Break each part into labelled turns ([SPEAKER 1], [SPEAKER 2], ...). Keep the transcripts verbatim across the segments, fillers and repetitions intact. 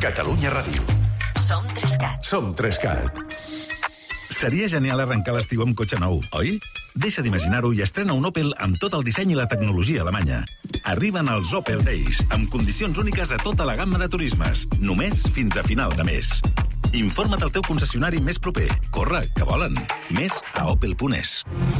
[SPEAKER 1] Catalunya Ràdio.
[SPEAKER 2] Som Trescat.
[SPEAKER 1] Som Trescat.
[SPEAKER 3] Seria genial arrencar l'estiu amb cotxe nou, oi? Deixa d'imaginar-ho i estrena un Opel amb tot el disseny i la tecnologia alemanya. Arriben els Opel Days, amb condicions úniques a tota la gamma de turismes, només fins a final de mes. Informa't al teu concessionari més proper. Corre, que volen. Més a opel punt es.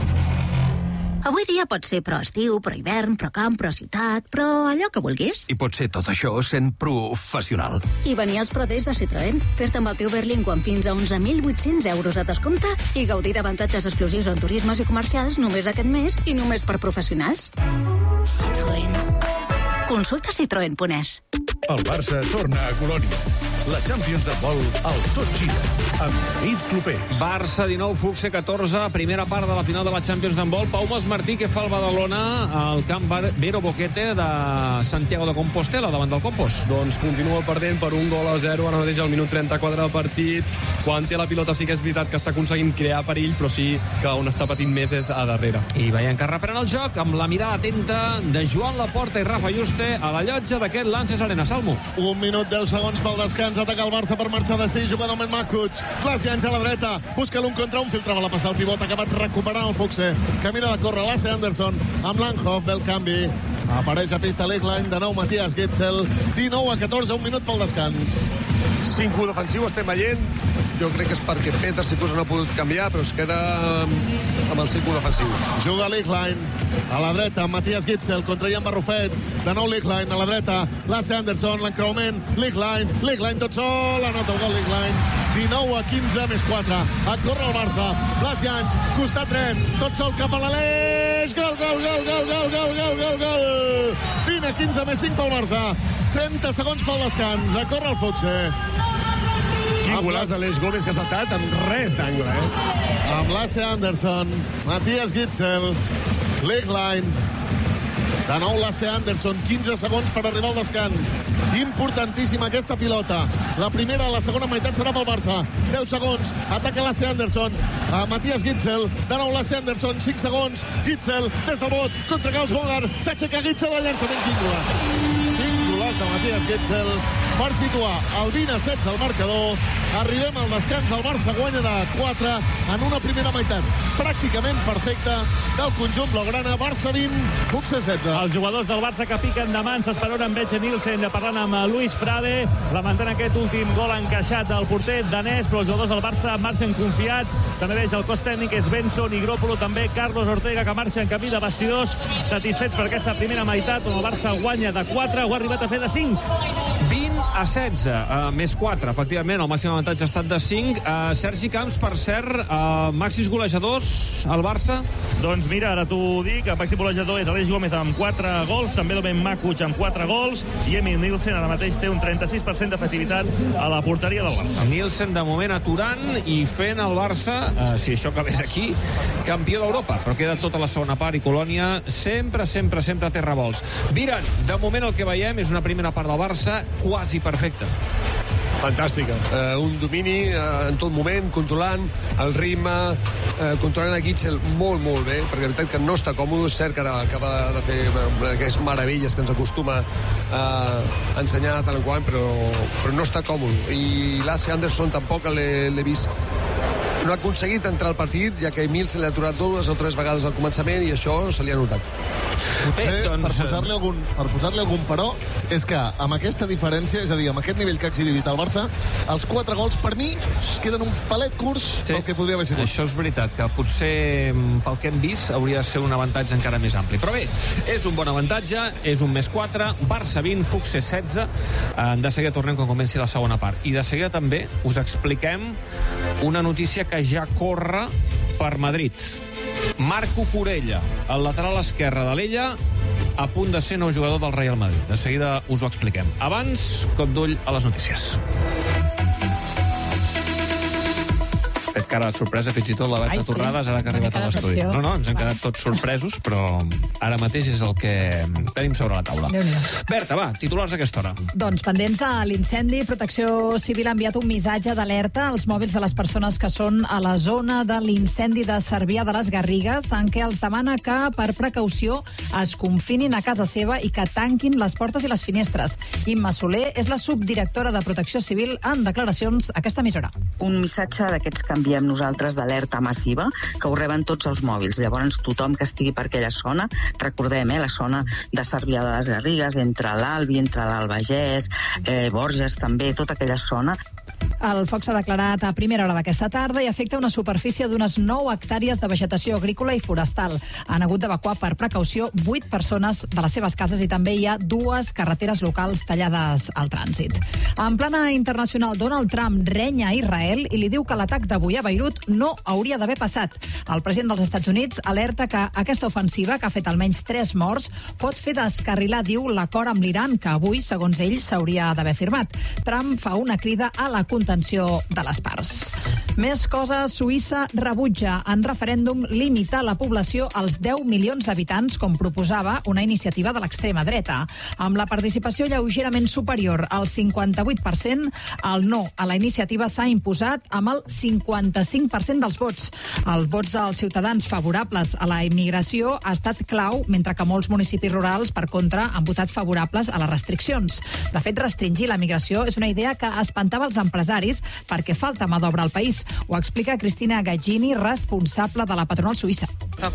[SPEAKER 2] Avui dia pot ser pro estiu, pro hivern, pro camp, pro ciutat, però allò que vulguis.
[SPEAKER 4] I pot ser tot això sent professional.
[SPEAKER 2] I venir als Pro Days de Citroën, fer-te amb el teu Berlingo amb fins a onze mil vuit-cents euros de descompte i gaudir d'avantatges exclusius en turismes i comercials només aquest mes i només per professionals. Citroën. Consulta citroen punt es.
[SPEAKER 1] El Barça torna a Colònia. La Champions de vol al Tot Gira, amb David Clopés.
[SPEAKER 5] Barça dinou, Fuxe catorze, primera part de la final de la Champions d'handbol. Pau Masmartí, que fa el Badalona al camp Vero Boquete de Santiago de Compostela, davant del Compos.
[SPEAKER 6] Doncs continua perdent per un gol a zero, ara mateix al minut trenta-quatre del partit. Quan té la pilota sí que és veritat que està aconseguint crear perill, però sí que on està patint més és a darrere.
[SPEAKER 5] I veiem que reprèn el joc amb la mirada atenta de Joan Laporta i Rafa Juste a la llotja d'aquest Lances Arena. Salmo.
[SPEAKER 7] Un minut, deu segons pel descans. Ataca el Barça per marxar de sis, jugador amb Makuc. Klasians a la dreta, busca l'un contra un, filtrava la passa al pivot, acabat recuperant el Fuxe. Camina de córrer Lasse Anderson amb Langhoff, ve el canvi. Apareix a pista Legline, de nou Matías Gitzel. dinou a catorze, un minut pel descans.
[SPEAKER 8] cinc u defensiu estem veient. Jo crec que és perquè Peters inclús no ha pogut canviar, però es queda amb el cinc u defensiu.
[SPEAKER 7] Juga Legline a la dreta, Matías Gitzel contra Ian Barrufet. De nou Legline a la dreta, Lasse Anderson, l'encreuament, Legline, Legline tot sol, anota el gol Legline. dinou a quinze més quatre. A córrer el Barça. Blasianys, costat dret, tot sol cap a l'Aleix. Gol, gol, gol, gol, gol, gol, gol, gol, gol. vint a quinze més cinc pel Barça. trenta segons pel descans. A córrer el Fuxe.
[SPEAKER 8] Quin golaç d'Aleix Gómez que ha saltat amb res d'angle, eh?
[SPEAKER 7] Amb Lasse Anderson, Matías Gitzel, Legline. De nou Lasse Anderson, quinze segons per arribar al descans. Importantíssima aquesta pilota. La primera, la segona meitat serà pel Barça. deu segons, ataca Lasse Anderson. A Matías Gitzel, de nou Lasse Anderson, cinc segons. Gitzel, des del bot, contra Gals Bogar. S'aixeca Gitzel al llançament. Quin golaç. Quin golaç de Matías Gitzel per situar el vint a setze al marcador. Arribem al descans, el Barça guanya de quatre en una primera meitat pràcticament perfecta del conjunt blaugrana. Barça vint, Fuxe setze.
[SPEAKER 9] Els jugadors del Barça que piquen de mans, esperant amb Beche Nielsen, parlant amb Luis Frade, lamentant aquest últim gol encaixat del porter danès, però els jugadors del Barça marxen confiats. També veig el cos tècnic, és Benson, Igrópolo, també Carlos Ortega, que marxa en camí de vestidors, satisfets per aquesta primera meitat, on el Barça guanya de quatre, ho ha arribat a fer de cinc.
[SPEAKER 5] vint a setze, uh, més quatre, efectivament, el màxim avantatge ha estat de cinc. Uh, Sergi Camps, per cert, uh, màxims golejadors al Barça?
[SPEAKER 9] Doncs mira, ara t'ho dic, el màxim golejador és Aleix Gómez amb quatre gols, també Domen Makuc amb quatre gols, i Emil Nielsen ara mateix té un trenta-sis per cent d'efectivitat a la porteria del Barça.
[SPEAKER 5] Nielsen de moment aturant i fent el Barça, uh, si això acabés aquí, campió d'Europa, però queda tota la segona part i Colònia sempre, sempre, sempre té revolts. Viran, de moment el que veiem és una primera part del Barça quasi perfecta.
[SPEAKER 8] Fantàstica. Uh, un domini uh, en tot moment, controlant el ritme, uh, controlant a Gitzel molt, molt bé, perquè la veritat que no està còmode. És cert que ara acaba de fer aquestes meravelles que ens acostuma a uh, ensenyar de tant en quant, però, però no està còmode. I Lasse Anderson tampoc l'he vist. No ha aconseguit entrar al partit, ja que Emil se l'ha aturat dues o tres vegades al començament i això se li ha notat.
[SPEAKER 7] Bé, doncs... Per posar-li algun, per posar-li algun però, és que amb aquesta diferència, és a dir, amb aquest nivell que ha exhibit el Barça, els quatre gols, per mi, es queden un palet curts sí, pel que podria haver sigut.
[SPEAKER 5] Això és veritat, que potser pel que hem vist hauria de ser un avantatge encara més ampli. Però bé, és un bon avantatge, és un més quatre, Barça vint, Fuxe setze. De seguida tornem quan comenci la segona part. I de seguida també us expliquem una notícia que ja corre per Madrid. Marco Corella, el lateral esquerre de l'Ella, a punt de ser nou jugador del Real Madrid. De seguida us ho expliquem. Abans, cop d'ull a les notícies. fet cara de sorpresa, fins i tot la Berta
[SPEAKER 10] Ai, sí.
[SPEAKER 5] Torrades, ara que ha arribat a l'estudi. No, no, ens hem quedat tots sorpresos, però ara mateix és el que tenim sobre la taula. Berta, va, titulars a aquesta hora.
[SPEAKER 10] Doncs pendents de l'incendi, Protecció Civil ha enviat un missatge d'alerta als mòbils de les persones que són a la zona de l'incendi de Cervià de les Garrigues, en què els demana que, per precaució, es confinin a casa seva i que tanquin les portes i les finestres. Imma Soler és la subdirectora de Protecció Civil en declaracions a aquesta emissora.
[SPEAKER 11] Un missatge d'aquests que enviem nosaltres d'alerta massiva, que ho reben tots els mòbils. Llavors, tothom que estigui per aquella zona, recordem, eh, la zona de Cervià de les Garrigues, entre l'Albi, entre l'Albagès, eh, Borges també, tota aquella zona.
[SPEAKER 10] El foc s'ha declarat a primera hora d'aquesta tarda i afecta una superfície d'unes nou hectàrees de vegetació agrícola i forestal. Han hagut d'evacuar per precaució vuit persones de les seves cases i també hi ha dues carreteres locals tallades al trànsit. En plana internacional, Donald Trump renya a Israel i li diu que l'atac d'avui a Beirut no hauria d'haver passat. El president dels Estats Units alerta que aquesta ofensiva, que ha fet almenys tres morts, pot fer descarrilar, diu, l'acord amb l'Iran, que avui, segons ell, s'hauria d'haver firmat. Trump fa una crida a la contenció de les parts. Més coses, Suïssa rebutja en referèndum limitar la població als deu milions d'habitants, com proposava una iniciativa de l'extrema dreta. Amb la participació lleugerament superior al cinquanta-vuit per cent, el no a la iniciativa s'ha imposat amb el cinquanta-cinc per cent dels vots. Els vots dels ciutadans favorables a la immigració ha estat clau, mentre que molts municipis rurals, per contra, han votat favorables a les restriccions. De fet, restringir la migració és una idea que espantava els empresaris perquè falta mà d'obra al país. Ho explica Cristina Gaggini, responsable de la patronal suïssa.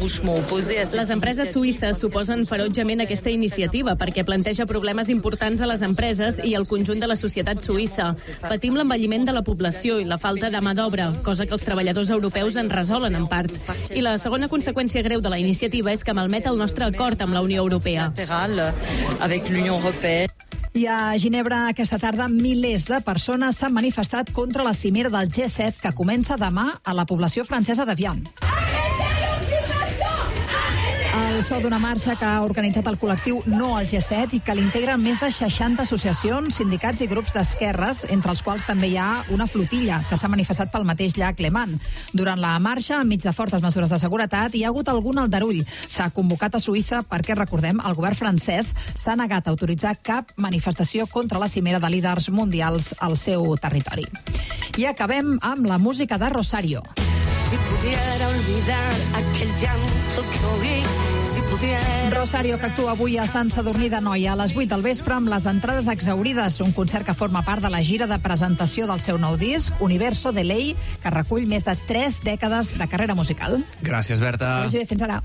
[SPEAKER 12] Les empreses suïsses s'oposen ferotgement a aquesta iniciativa perquè planteja problemes importants a les empreses i al conjunt de la societat suïssa. Patim l'envelliment de la població i la falta de mà d'obra, cosa que els treballadors europeus en resolen en part. I la segona conseqüència greu de la iniciativa és que malmet el nostre acord amb la Unió Europea.
[SPEAKER 10] I a Ginebra aquesta tarda milers de persones s'han manifestat contra la cimera del G set que comença demà a la població francesa d'Evian. El so d'una marxa que ha organitzat el col·lectiu No al G set i que l'integren més de seixanta associacions, sindicats i grups d'esquerres, entre els quals també hi ha una flotilla que s'ha manifestat pel mateix llac Léman. Durant la marxa, enmig de fortes mesures de seguretat, hi ha hagut algun aldarull. S'ha convocat a Suïssa perquè, recordem, el govern francès s'ha negat a autoritzar cap manifestació contra la cimera de líders mundials al seu territori. I acabem amb la música de Rosario. Si pudiera olvidar aquel llanto que oí, si pudiera... Rosario, que actua avui a Sant Sadurní d'Anoia a les vuit del vespre amb les entrades exaurides, un concert que forma part de la gira de presentació del seu nou disc, Universo de Ley, que recull més de tres dècades de carrera musical.
[SPEAKER 5] Gràcies, Berta.
[SPEAKER 10] Gràcies, bé, fins ara.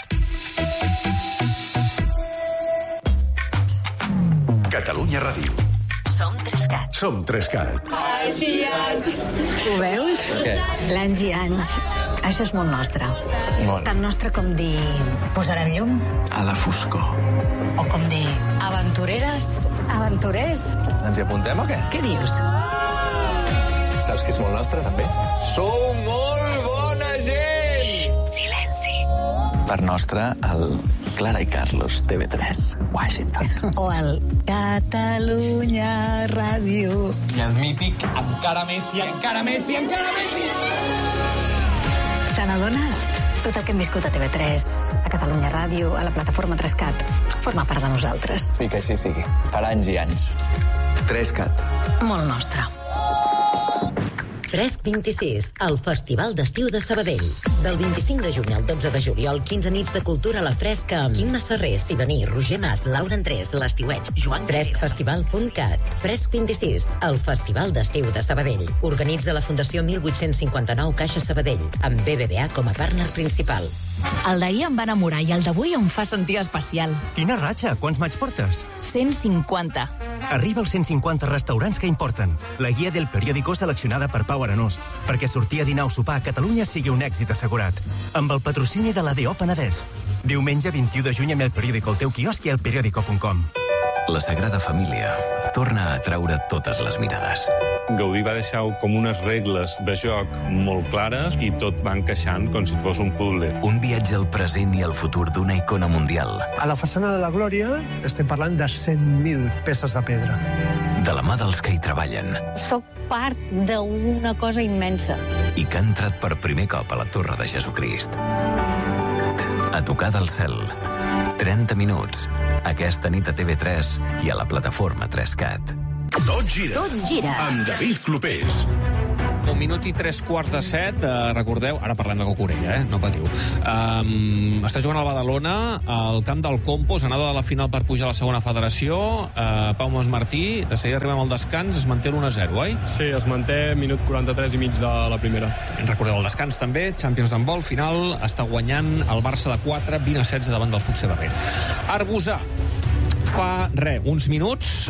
[SPEAKER 1] Catalunya Ràdio.
[SPEAKER 2] Som Trescat.
[SPEAKER 1] Som Trescat.
[SPEAKER 2] Anys i anys. Ho veus?
[SPEAKER 1] Què?
[SPEAKER 2] L'anys i anys. Això és molt nostre.
[SPEAKER 4] Molt.
[SPEAKER 2] Tan nostre com dir posarem llum.
[SPEAKER 4] A la foscor.
[SPEAKER 2] O com dir aventureres, aventurers.
[SPEAKER 4] Ens hi apuntem o què?
[SPEAKER 2] Què dius?
[SPEAKER 4] Saps que és molt nostre, també? Sou molt bona gent!
[SPEAKER 2] Xxt, silenci.
[SPEAKER 4] Per nostre, el Clara i Carlos, T V tres, Washington.
[SPEAKER 2] O el Catalunya Ràdio.
[SPEAKER 4] I el mític encara més i encara més i encara més i...
[SPEAKER 2] Te n'adones? Tot el que hem viscut a T V tres, a Catalunya Ràdio, a la plataforma Trescat, forma part de nosaltres.
[SPEAKER 4] I que així sigui. Per anys i anys. Trescat.
[SPEAKER 2] Molt nostre.
[SPEAKER 13] Fresc vint-i-sis, el Festival d'Estiu de Sabadell. Del vint-i-cinc de juny al dotze de juliol, quinze nits de cultura a la fresca amb Quim Masserrer, Sidoní, Roger Mas, Laura Andrés, l'Estiueig, Joan fresc festival punt cat. Fresc vint-i-sis, el Festival d'Estiu de Sabadell. Organitza la Fundació mil vuit-cents cinquanta-nou Caixa Sabadell, amb B B V A com a partner principal.
[SPEAKER 14] El d'ahir em va enamorar i el d'avui em fa sentir especial.
[SPEAKER 15] Quina ratxa? Quants maig portes?
[SPEAKER 14] cent cinquanta.
[SPEAKER 15] Arriba als cent cinquanta restaurants que importen. La guia del periòdico seleccionada per Pau Arenós, perquè sortir a dinar o sopar a Catalunya sigui un èxit assegurat. Amb el patrocini de l'A D O Penedès. Diumenge vint-i-u de juny amb el periòdico al teu quiosc i al periòdico punt com.
[SPEAKER 16] La Sagrada Família torna a atraure totes les mirades.
[SPEAKER 17] Gaudí va deixar com unes regles de joc molt clares i tot va encaixant com si fos un puzzle.
[SPEAKER 16] Un viatge al present i al futur d'una icona mundial.
[SPEAKER 18] A la façana de la Glòria estem parlant de cent mil peces de pedra.
[SPEAKER 16] De la mà dels que hi treballen.
[SPEAKER 19] Soc part d'una cosa immensa.
[SPEAKER 16] I que ha entrat per primer cop a la Torre de Jesucrist. A tocar del cel. trenta minuts. Aquesta nit a T V tres i a la plataforma tres cat.
[SPEAKER 1] Tot gira.
[SPEAKER 19] Tot gira.
[SPEAKER 1] Amb David Clopés.
[SPEAKER 5] Un minut i tres quarts de set, eh, recordeu, ara parlem de Cucurella, eh? No patiu. Um, està jugant al Badalona, al camp del Compos, anada de la final per pujar a la segona federació. Uh, Pau Mas Martí, de seguida arribem al descans, es manté l'u a zero, oi?
[SPEAKER 6] Sí, es manté, minut quaranta-tres i mig de la primera.
[SPEAKER 5] Recordeu el descans també, Champions d'handbol, final, està guanyant el Barça de quatre, vint a setze davant del Futse Berlín. Arbusà. Fa, res, uns minuts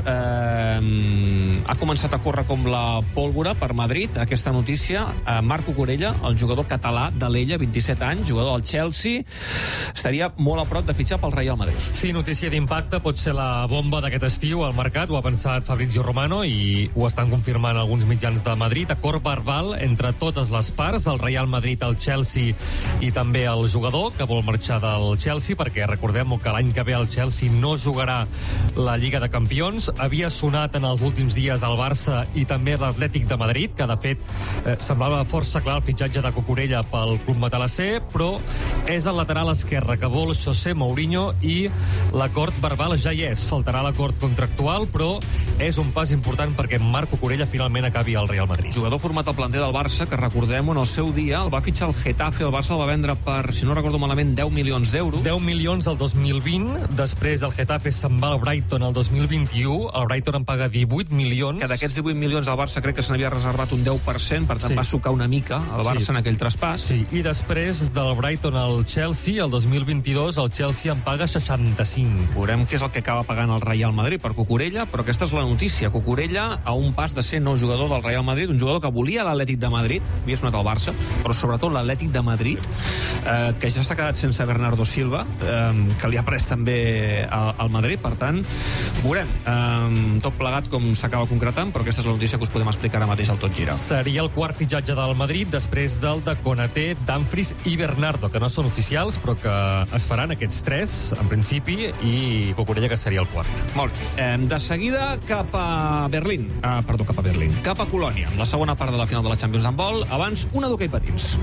[SPEAKER 5] eh, ha començat a córrer com la pólvora per Madrid, aquesta notícia. Eh, Marc Cucurella, el jugador català de l'Ella, vint-i-set anys, jugador del Chelsea, estaria molt a prop de fitxar pel Real Madrid.
[SPEAKER 20] Sí, notícia d'impacte, pot ser la bomba d'aquest estiu al mercat, ho ha pensat Fabrizio Romano i ho estan confirmant alguns mitjans de Madrid. Acord verbal entre totes les parts, el Real Madrid, el Chelsea i també el jugador, que vol marxar del Chelsea, perquè recordem que l'any que ve el Chelsea no jugarà la Lliga de Campions. Havia sonat en els últims dies al Barça i també l'Atlètic de Madrid, que de fet eh, semblava força clar el fitxatge de Cucurella pel club matalasser, però és el lateral esquerre que vol José Mourinho i l'acord verbal ja hi és. Faltarà l'acord contractual, però és un pas important perquè Marc Cucurella finalment acabi al Real Madrid.
[SPEAKER 5] Jugador format al planter del Barça, que recordem, en el seu dia el va fitxar el Getafe, el Barça el va vendre per, si no recordo malament, deu milions d'euros.
[SPEAKER 20] deu milions el dos mil vint, després el Getafe se'n va al Brighton el dos mil vint-i-u, el Brighton en paga divuit milions.
[SPEAKER 5] Que d'aquests divuit milions el Barça crec que se n'havia reservat un deu per cent, per tant sí. va sucar una mica el Barça sí. en aquell traspàs.
[SPEAKER 20] Sí, i després del Brighton al Chelsea, el dos mil vint-i-dos, el Chelsea en paga seixanta-cinc.
[SPEAKER 5] Veurem què és el que acaba pagant el Real Madrid per Cucurella, però aquesta és la notícia. Cucurella a un pas de ser nou jugador del Real Madrid, un jugador que volia l'Atlètic de Madrid, havia sonat al Barça, però sobretot l'Atlètic de Madrid, eh, que ja s'ha quedat sense Bernardo Silva, eh, que li ha pres també al, al Madrid, per tant, veurem eh, tot plegat com s'acaba concretant, però aquesta és la notícia que us podem explicar ara mateix al Tot Gira.
[SPEAKER 20] Seria el quart fitxatge del Madrid després del de Konaté, Dumfries i Bernardo, que no són oficials, però que es faran aquests tres, en principi, i Cucurella, que seria el quart.
[SPEAKER 5] Molt bé. Eh, de seguida cap a Berlín. Ah, perdó, cap a Berlín. Cap a Colònia, la segona part de la final de la Champions d'handbol. Abans, una d'hoquei patins.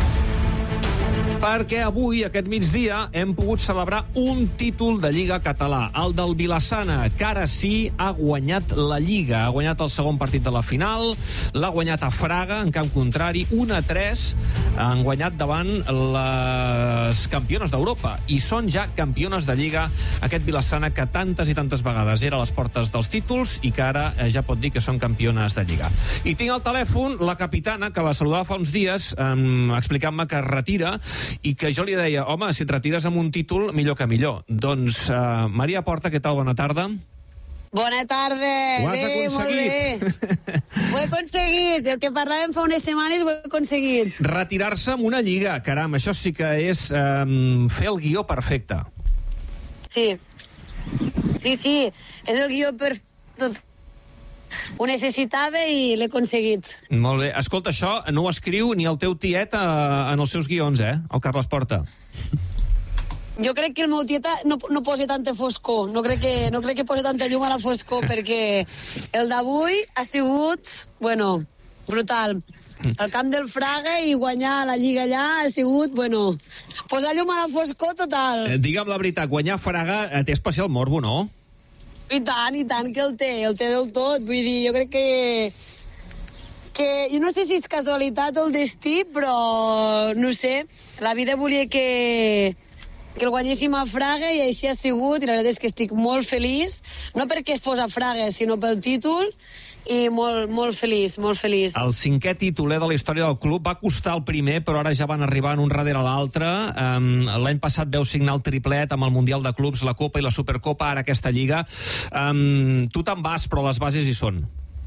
[SPEAKER 5] Perquè avui, aquest migdia, hem pogut celebrar un títol de Lliga català, el del Vilassana, que ara sí ha guanyat la Lliga. Ha guanyat el segon partit de la final, l'ha guanyat a Fraga, en camp contrari, un a tres, han guanyat davant les campiones d'Europa, i són ja campiones de Lliga, aquest Vilassana que tantes i tantes vegades era a les portes dels títols i que ara ja pot dir que són campiones de Lliga. I tinc al telèfon la capitana, que la saludava fa uns dies, eh, explicant-me que es retira, i que jo li deia, home, si et retires amb un títol, millor que millor. Doncs, uh, Maria Porta, què tal? Bona tarda.
[SPEAKER 21] Bona tarda.
[SPEAKER 5] Ho has
[SPEAKER 21] bé,
[SPEAKER 5] aconseguit.
[SPEAKER 21] Molt bé. Ho he aconseguit. El que parlàvem fa unes setmanes ho he aconseguit.
[SPEAKER 5] Retirar-se amb una lliga, caram, això sí que és um, fer el guió perfecte.
[SPEAKER 21] Sí. Sí, sí, és el guió perfecte. Ho necessitava i l'he aconseguit.
[SPEAKER 5] Molt bé. Escolta, això no ho escriu ni el teu tiet a, en els seus guions, eh? El Carles Porta.
[SPEAKER 21] Jo crec que el meu tieta no, no posa tanta foscor. No crec, que, no crec que posa tanta llum a la foscor, perquè el d'avui ha sigut, bueno, brutal. El camp del Fraga i guanyar la Lliga allà ha sigut, bueno, posar llum a la foscor total.
[SPEAKER 5] Eh, digue'm la veritat, guanyar Fraga té especial morbo, no?
[SPEAKER 21] I tant, i tant que el té, el té del tot. Vull dir, jo crec que... que jo no sé si és casualitat o el destí, però no sé, la vida volia que, que el guanyéssim a Fraga i així ha sigut, i la veritat és que estic molt feliç, no perquè fos a Fraga, sinó pel títol, i molt, molt feliç, molt feliç.
[SPEAKER 5] El cinquè títol de la història del club va costar el primer, però ara ja van arribar un darrere l'altre. Um, L'any passat veu signar el triplet amb el Mundial de Clubs, la Copa i la Supercopa, ara aquesta Lliga. Um, tu te'n vas, però les bases hi són.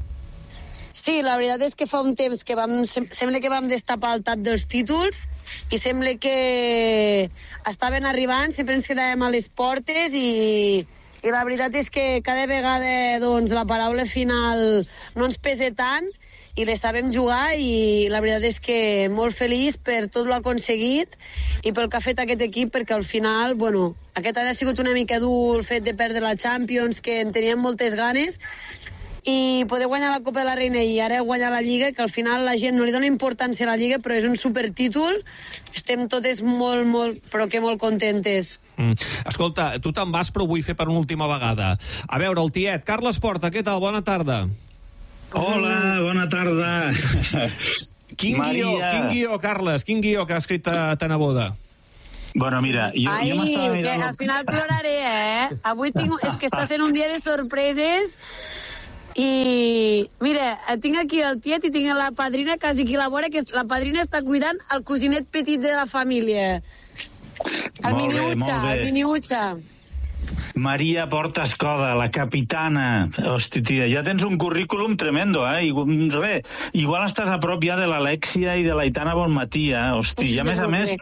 [SPEAKER 21] Sí, la veritat és que fa un temps que vam, sembla que vam destapar el tap dels títols i sembla que estaven arribant, sempre ens quedàvem a les portes i, i la veritat és que cada vegada doncs, la paraula final no ens pesa tant i les sabem jugar i la veritat és que molt feliç per tot l'ha aconseguit i pel que ha fet aquest equip, perquè al final, bueno, aquest any ha sigut una mica dur el fet de perdre la Champions, que en teníem moltes ganes, i poder guanyar la Copa de la Reina i ara guanyar la Lliga, que al final la gent no li dona importància a la Lliga, però és un supertítol, estem totes molt, molt, però que molt contentes.
[SPEAKER 5] Mm. Escolta, tu te'n vas, però ho vull fer per una última vegada. A veure, el tiet, Carles Porta, què tal? Bona tarda.
[SPEAKER 3] Hola, bona tarda.
[SPEAKER 5] Quin guió, quin guió, Carles? Quin guió que ha escrit ta, ta neboda?
[SPEAKER 3] Bueno, mira, jo,
[SPEAKER 21] Ai,
[SPEAKER 3] jo m'estava mirant...
[SPEAKER 21] que al final ploraré, eh? Avui tinc... És que està sent un dia de sorpreses i... Mira, tinc aquí el tiet i tinc la padrina quasi aquí a la vora, que la padrina està cuidant el cosinet petit de la família. El miniutxa, el miniutxa.
[SPEAKER 3] Maria Porta Escoda, la capitana. Hosti, tia, ja tens un currículum tremendo, eh? I, re, igual estàs a prop ja de l'Alexia i de l'Aitana Bonmatí, eh? Hosti, i a més a més...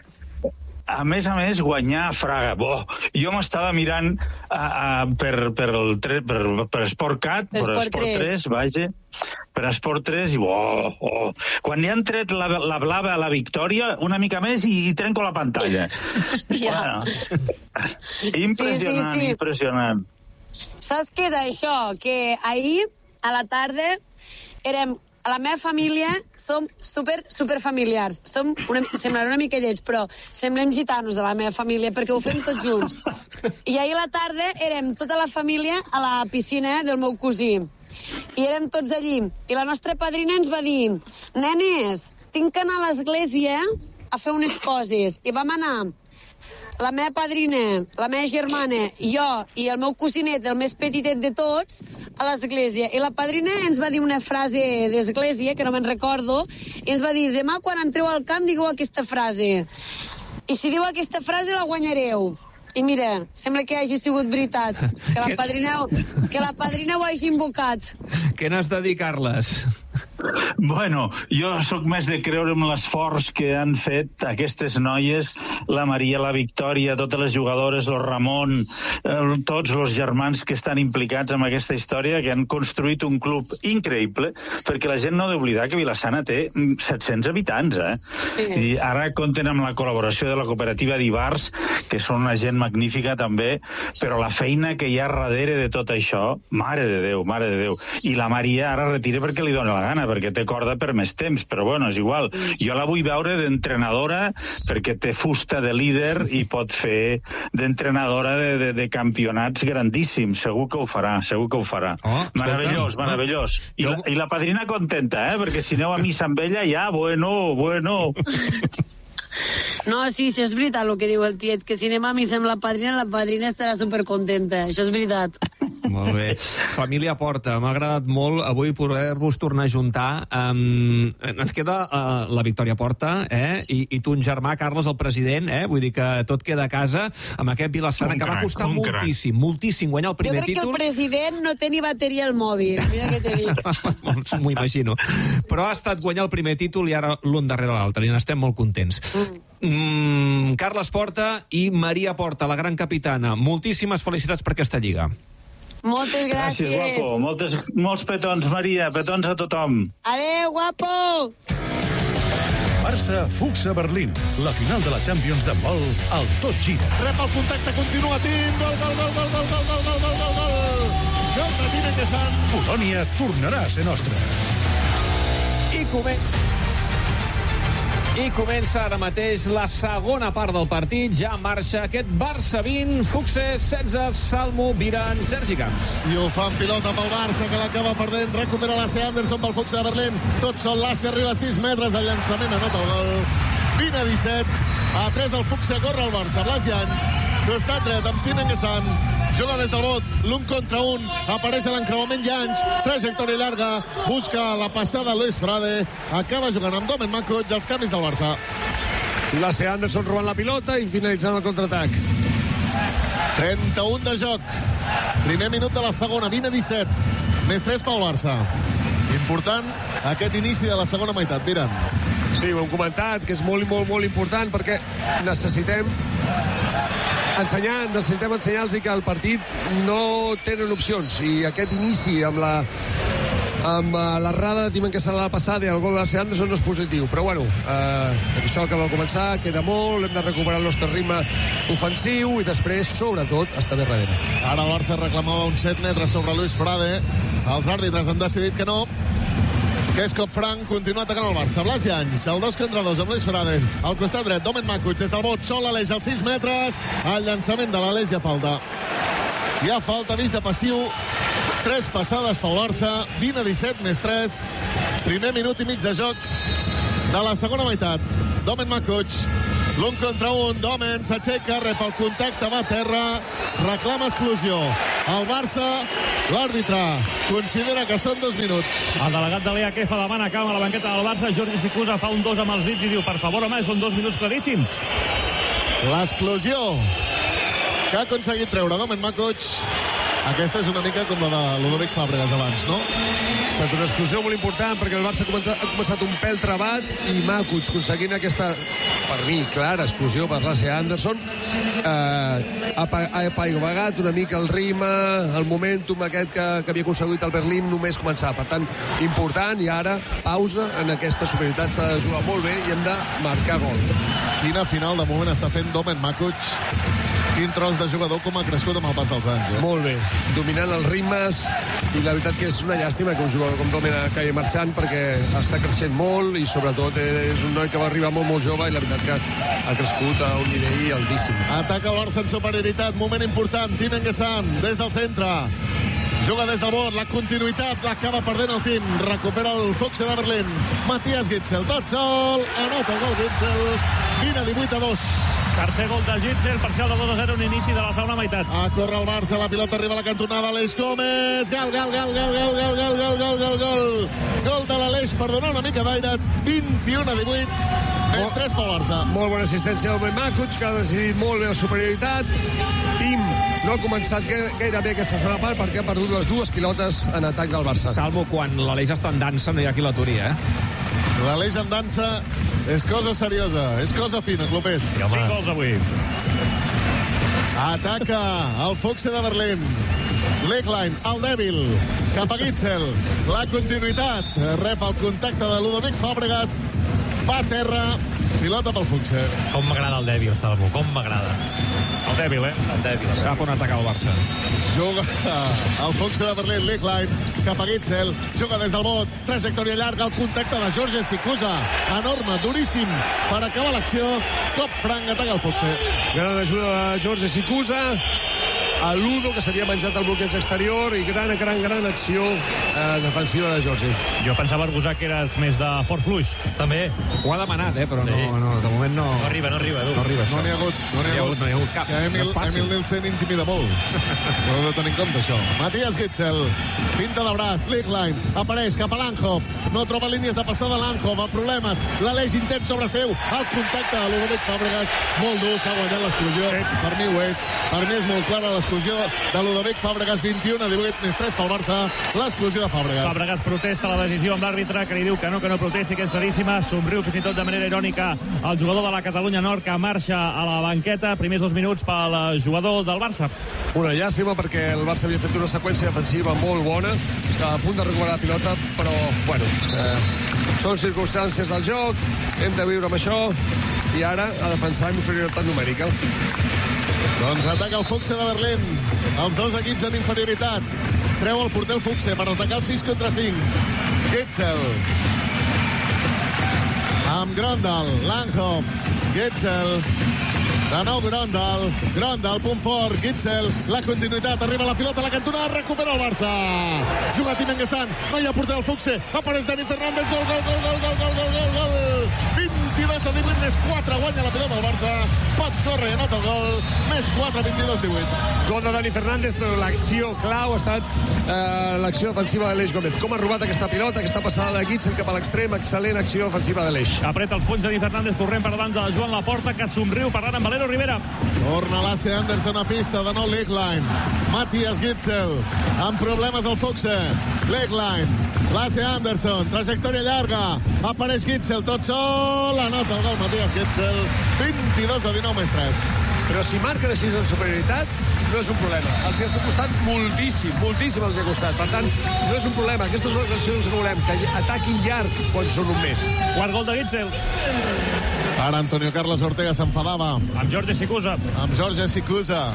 [SPEAKER 3] A més a més, guanyar a Fraga. Bo, jo m'estava mirant a, a, per, per, el tre, per, per Sportcat, per Esport tres, vaja, per Esport tres, i bo, oh. Quan li han tret la, la blava a la victòria, una mica més i, i trenco la pantalla.
[SPEAKER 21] Ja.
[SPEAKER 3] Bueno, impressionant, sí, sí, sí. impressionant.
[SPEAKER 21] Saps què és això? Que ahir, a la tarda, érem... A la meva família som super, super familiars. Som una, semblarà una mica lleig, però semblem gitanos de la meva família, perquè ho fem tots junts. I ahir a la tarda érem tota la família a la piscina del meu cosí. I érem tots allí. I la nostra padrina ens va dir: nenes, tinc que anar a l'església a fer unes coses. I vam anar la meva padrina, la meva germana, jo i el meu cosinet, el més petitet de tots, a l'església. I la padrina ens va dir una frase d'església, que no me'n recordo, i ens va dir: demà quan entreu al camp digueu aquesta frase. I si diu aquesta frase la guanyareu. I mira, sembla que hagi sigut veritat, que la padrina, que la padrina ho hagi invocat.
[SPEAKER 5] Què n'has de dir, Carles?
[SPEAKER 3] Bueno, jo sóc més de creure en l'esforç que han fet aquestes noies, la Maria, la Victòria, totes les jugadores, el Ramon, eh, tots els germans que estan implicats en aquesta història, que han construït un club increïble, perquè la gent no ha d'oblidar que Vila-sana té set-cents habitants, eh? Sí. I ara compten amb la col·laboració de la cooperativa d'Ivars, que són una gent magnífica també, però la feina que hi ha darrere de tot això, mare de Déu, mare de Déu. I la Maria ara retira perquè li dona la gana, perquè té corda per més temps, però bueno, és igual. Jo la vull veure d'entrenadora perquè té fusta de líder i pot fer d'entrenadora de, de, de campionats grandíssims. Segur que ho farà, segur que ho farà. Oh, meravellós, meravellós. I la, I la padrina contenta, eh? Perquè si aneu a missa amb ella, ja, bueno, bueno...
[SPEAKER 21] No, sí, això és veritat el que diu el tiet, que si anem a missa amb la padrina, la padrina estarà supercontenta, això és veritat.
[SPEAKER 5] Molt bé. Família Porta, m'ha agradat molt avui poder-vos tornar a juntar. Um, ens queda uh, la Victòria Porta, eh? I, i tu, un germà, Carles, el president, eh? Vull dir que tot queda a casa amb aquest Vila-sana, que va costar moltíssim, moltíssim guanyar el primer títol.
[SPEAKER 21] Jo crec que el president no té ni bateria al mòbil, mira què t'he dit.
[SPEAKER 5] M'ho imagino. Però ha estat guanyar el primer títol i ara l'un darrere l'altre, i n'estem molt contents. Mm, Carles Porta i Maria Porta, la gran capitana, moltíssimes felicitats per aquesta lliga.
[SPEAKER 21] Moltes gràcies.
[SPEAKER 3] Gràcies, guapo. Moltes, molts petons, Maria. Petons a tothom.
[SPEAKER 21] Adéu, guapo.
[SPEAKER 1] Barça, Fuxa, Berlín. La final de la Champions d'handbol al Tot Gira.
[SPEAKER 7] Rep el contacte continuatiu. Gol, gol, gol, gol, gol, gol, gol, gol, gol, gol. Gol de Tine Quesant.
[SPEAKER 1] Polònia tornarà a ser nostra.
[SPEAKER 5] I comença... I comença ara mateix la segona part del partit. Ja marxa aquest Barça vint, Fuxes setze, Salmo, Viran, Sergi Camps.
[SPEAKER 7] I ho fan pilota pel Barça, que l'acaba perdent. Recupera l'A C Anderson pel Fuxa de Berlín. Tot sol l'A C arriba a sis metres. El llançament anota el gol. vint a disset. A tres el Fuxa corre el Barça. Blas Llans. Costat dret amb Tine Quesant. Juga des del bot, l'un contra un, apareix a l'encreuament Llanç, trajectòria llarga, busca la passada Luis Frade, acaba jugant amb Domen Makuc i els canvis del Barça.
[SPEAKER 8] La C. Anderson robant la pilota i finalitzant el contraatac.
[SPEAKER 7] trenta-un de joc, primer minut de la segona, vint a disset, més tres pel Barça. Important aquest inici de la segona meitat, Viran.
[SPEAKER 8] Sí, ho hem comentat, que és molt, molt, molt important perquè necessitem ensenyar, necessitem ensenyar-los que el partit no tenen opcions, i aquest inici amb la amb l'errada de Tim Enguessan a la passada i el gol de C. Anderson no és positiu, però bueno, eh, això acaba de començar, queda molt, hem de recuperar el nostre ritme ofensiu i després, sobretot, està bé darrere.
[SPEAKER 7] Ara el Barça reclamava uns set metres sobre Luis Frade, els àrbitres han decidit que no, que és cop franc, continua atacant el Barça. Blasi Anys, el dos contra dos amb Luis Frade. Al costat dret, Domen Makuc, des del bot, sol Aleix als sis metres. El llançament de l'Aleix ja falta. Ja falta, vist de passiu. Tres passades pel Barça, vint a disset més tres. Primer minut i mig de joc de la segona meitat. Domen Makuc, l'un contra un, Domen s'aixeca, rep el contacte, va a terra, reclama exclusió. El Barça, l'àrbitre, considera que són dos minuts.
[SPEAKER 9] El delegat de l'E A Q F demana calma a la banqueta del Barça. Jordi Sicusa fa un dos amb els dits i diu, per favor, home, són dos minuts claríssims.
[SPEAKER 7] L'exclusió que ha aconseguit treure Domen Makuc. Aquesta és una mica com la de Ludovic Fàbregas abans, no?
[SPEAKER 8] Ha estat una exclusió molt important perquè el Barça ha començat un pèl trebat i Makuc aconseguint aquesta, per mi, clara exclusió per Lasse Anderson. Eh, ha apaivagat una mica el ritme, el momentum aquest que, que havia aconseguit el Berlín només començar. Per tant, important, i ara pausa en aquesta superioritat. S'ha de jugar molt bé i hem de marcar gol.
[SPEAKER 7] Quina final de moment està fent Domen Makuc. Quin tros de jugador com ha crescut amb el pas dels anys. Eh?
[SPEAKER 8] Molt bé, dominant els ritmes, i la veritat que és una llàstima que un jugador com Domen acabi marxant perquè està creixent molt i sobretot és un noi que va arribar molt molt jove i la veritat que ha crescut a un nivell altíssim.
[SPEAKER 7] Ataca el Barça en superioritat, moment important, Tim Enguessan des del centre. Juga des del bord, la continuïtat l'acaba perdent el Tim, recupera el Fuchs de Berlín. Matías Gitzel, tot sol, anota el gol Gitzel, vint a divuit a dos.
[SPEAKER 9] Tercer gol de Gitzel, parcial de dos a zero, un inici de la segona meitat.
[SPEAKER 7] A córrer el Barça, la pilota arriba a la cantonada, Aleix Gómez, gol, gol, gol, gol, gol, gol, gol, gol, gol, gol, gol. Gol de l'Aleix per donar una mica d'aire, vint-i-u a divuit, més tres pel Barça.
[SPEAKER 8] Molt bona assistència del Domen Makuc, que ha decidit molt bé la superioritat. Tim no ha començat gairebé aquesta segona part perquè ha perdut les dues pilotes en atac del Barça.
[SPEAKER 5] Salvo quan l'Aleix està en dansa, no hi ha qui l'aturi, eh?
[SPEAKER 7] L'Aleix en dansa és cosa seriosa, és cosa fina, Clopés.
[SPEAKER 9] Sí, Cinc gols avui.
[SPEAKER 7] Ataca el Fuchs de Berlín. Legline, el dèbil, cap a Gitzel. La continuïtat, rep el contacte de Ludovic Fàbregas. Va a terra, pilota pel Fuchs.
[SPEAKER 20] Com m'agrada el dèbil, Salvo, com m'agrada.
[SPEAKER 9] El dèbil, eh?
[SPEAKER 20] El dèbil.
[SPEAKER 5] Sap on atacar el Barça.
[SPEAKER 7] Juga el Fuchs de Berlín, Legline, cap a Gitzel. Juga des del bot, trajectòria llarga, el contacte de Jorge Sicusa. Enorme, duríssim, per acabar l'acció. Cop franc, ataca el Fuchs.
[SPEAKER 8] Gran ajuda de Jorge Sicusa. A Ludo, que s'havia menjat el bloqueig exterior, i gran, gran, gran acció eh, defensiva de Jorge.
[SPEAKER 9] Jo pensava, Arbusà, que eres més de Fort Fluix.
[SPEAKER 20] També.
[SPEAKER 5] Ho ha demanat, eh, però no,
[SPEAKER 20] Sí.
[SPEAKER 5] no, de moment no...
[SPEAKER 20] No arriba, no arriba, Edu.
[SPEAKER 5] No arriba, això.
[SPEAKER 7] No n'hi ha hagut, no n'hi ha hagut.
[SPEAKER 5] No hi ha hagut cap.
[SPEAKER 7] Que Emil,
[SPEAKER 5] No és fàcil.
[SPEAKER 7] Emil Nielsen intimida molt. No heu de tenir en compte, això. Matías Gitzel, pinta de braç, Legline, apareix cap a Langhoff, no troba línies de passada Langhoff, amb problemes, l'Aleix intent sobre seu, el contacte de Ludovic Fàbregas, molt dur, s'ha guanyat l'exclusió, sí. Per mi ho és, per mi és molt clara l'exclusió de Ludovic Fàbregas, vint-i-u a divuit, més tres pel Barça, l'exclusió de Fàbregas.
[SPEAKER 9] Fàbregas protesta la decisió amb l'àrbitre, que li diu que no, que no protesti, que és claríssima, somriu fins i tot de manera irònica el jugador de la Catalunya Nord, que marxa a la banqueta, primers dos minuts pel jugador del Barça.
[SPEAKER 8] Una llàstima perquè el Barça havia fet una seqüència defensiva molt bona, estava a punt de recuperar la pilota, però, bueno, eh, són circumstàncies del joc, hem de viure amb això, i ara a defensar amb inferioritat numèrica.
[SPEAKER 7] Doncs ataca el Fuchs de Berlín, els dos equips en inferioritat. Treu el porter el Fuchs per atacar el sis contra cinc. Gitzel. Amb Grondal, Langhoff, Gitzel. De nou Grondal, Grondal, punt fort, Gitzel, la continuïtat, arriba la pilota a la cantonada, recupera el Barça. Juga Tim Enguessan, no hi ha porter al Fuchs, apareix Dani Fernández, gol, gol, gol, gol, gol, gol, gol, gol, gol. vint-i-dos a divuit, més quatre, guanya la pilota el Barça, pot córrer, anota el gol, més quatre, vint-i-dos a divuit.
[SPEAKER 8] Gol de Dani Fernández, però l'acció clau ha estat eh, l'acció defensiva d'Aleix Gómez. Com ha robat aquesta pilota, aquesta passada de Gitzel cap a l'extrem, excel·lent acció defensiva d'Aleix.
[SPEAKER 9] Apreta els punys Dani Fernández, corrent per davant de Joan Laporta, que somriu parlant amb Valero Rivera.
[SPEAKER 7] Torna Lasse Anderson a pista, de nou Legline. Matías Gitzel, amb problemes al Fuchs. Legline, Lasse Anderson, trajectòria llarga, apareix Gitzel, tot sol, anota el gol Matías Gitzel, vint-i-dos a dinou més tres.
[SPEAKER 8] Però si marquen així en superioritat, no és un problema. Els hi està costant moltíssim, moltíssim els hi ha costat. Per tant, no és un problema. Aquestes són les accions que volem, que ataquin llarg quan són un mes.
[SPEAKER 9] Quart gol de Gitzel.
[SPEAKER 7] Ara Antonio Carlos Ortega s'enfadava.
[SPEAKER 9] Amb Jorge Sicusa.
[SPEAKER 7] Amb Jorge Sicusa.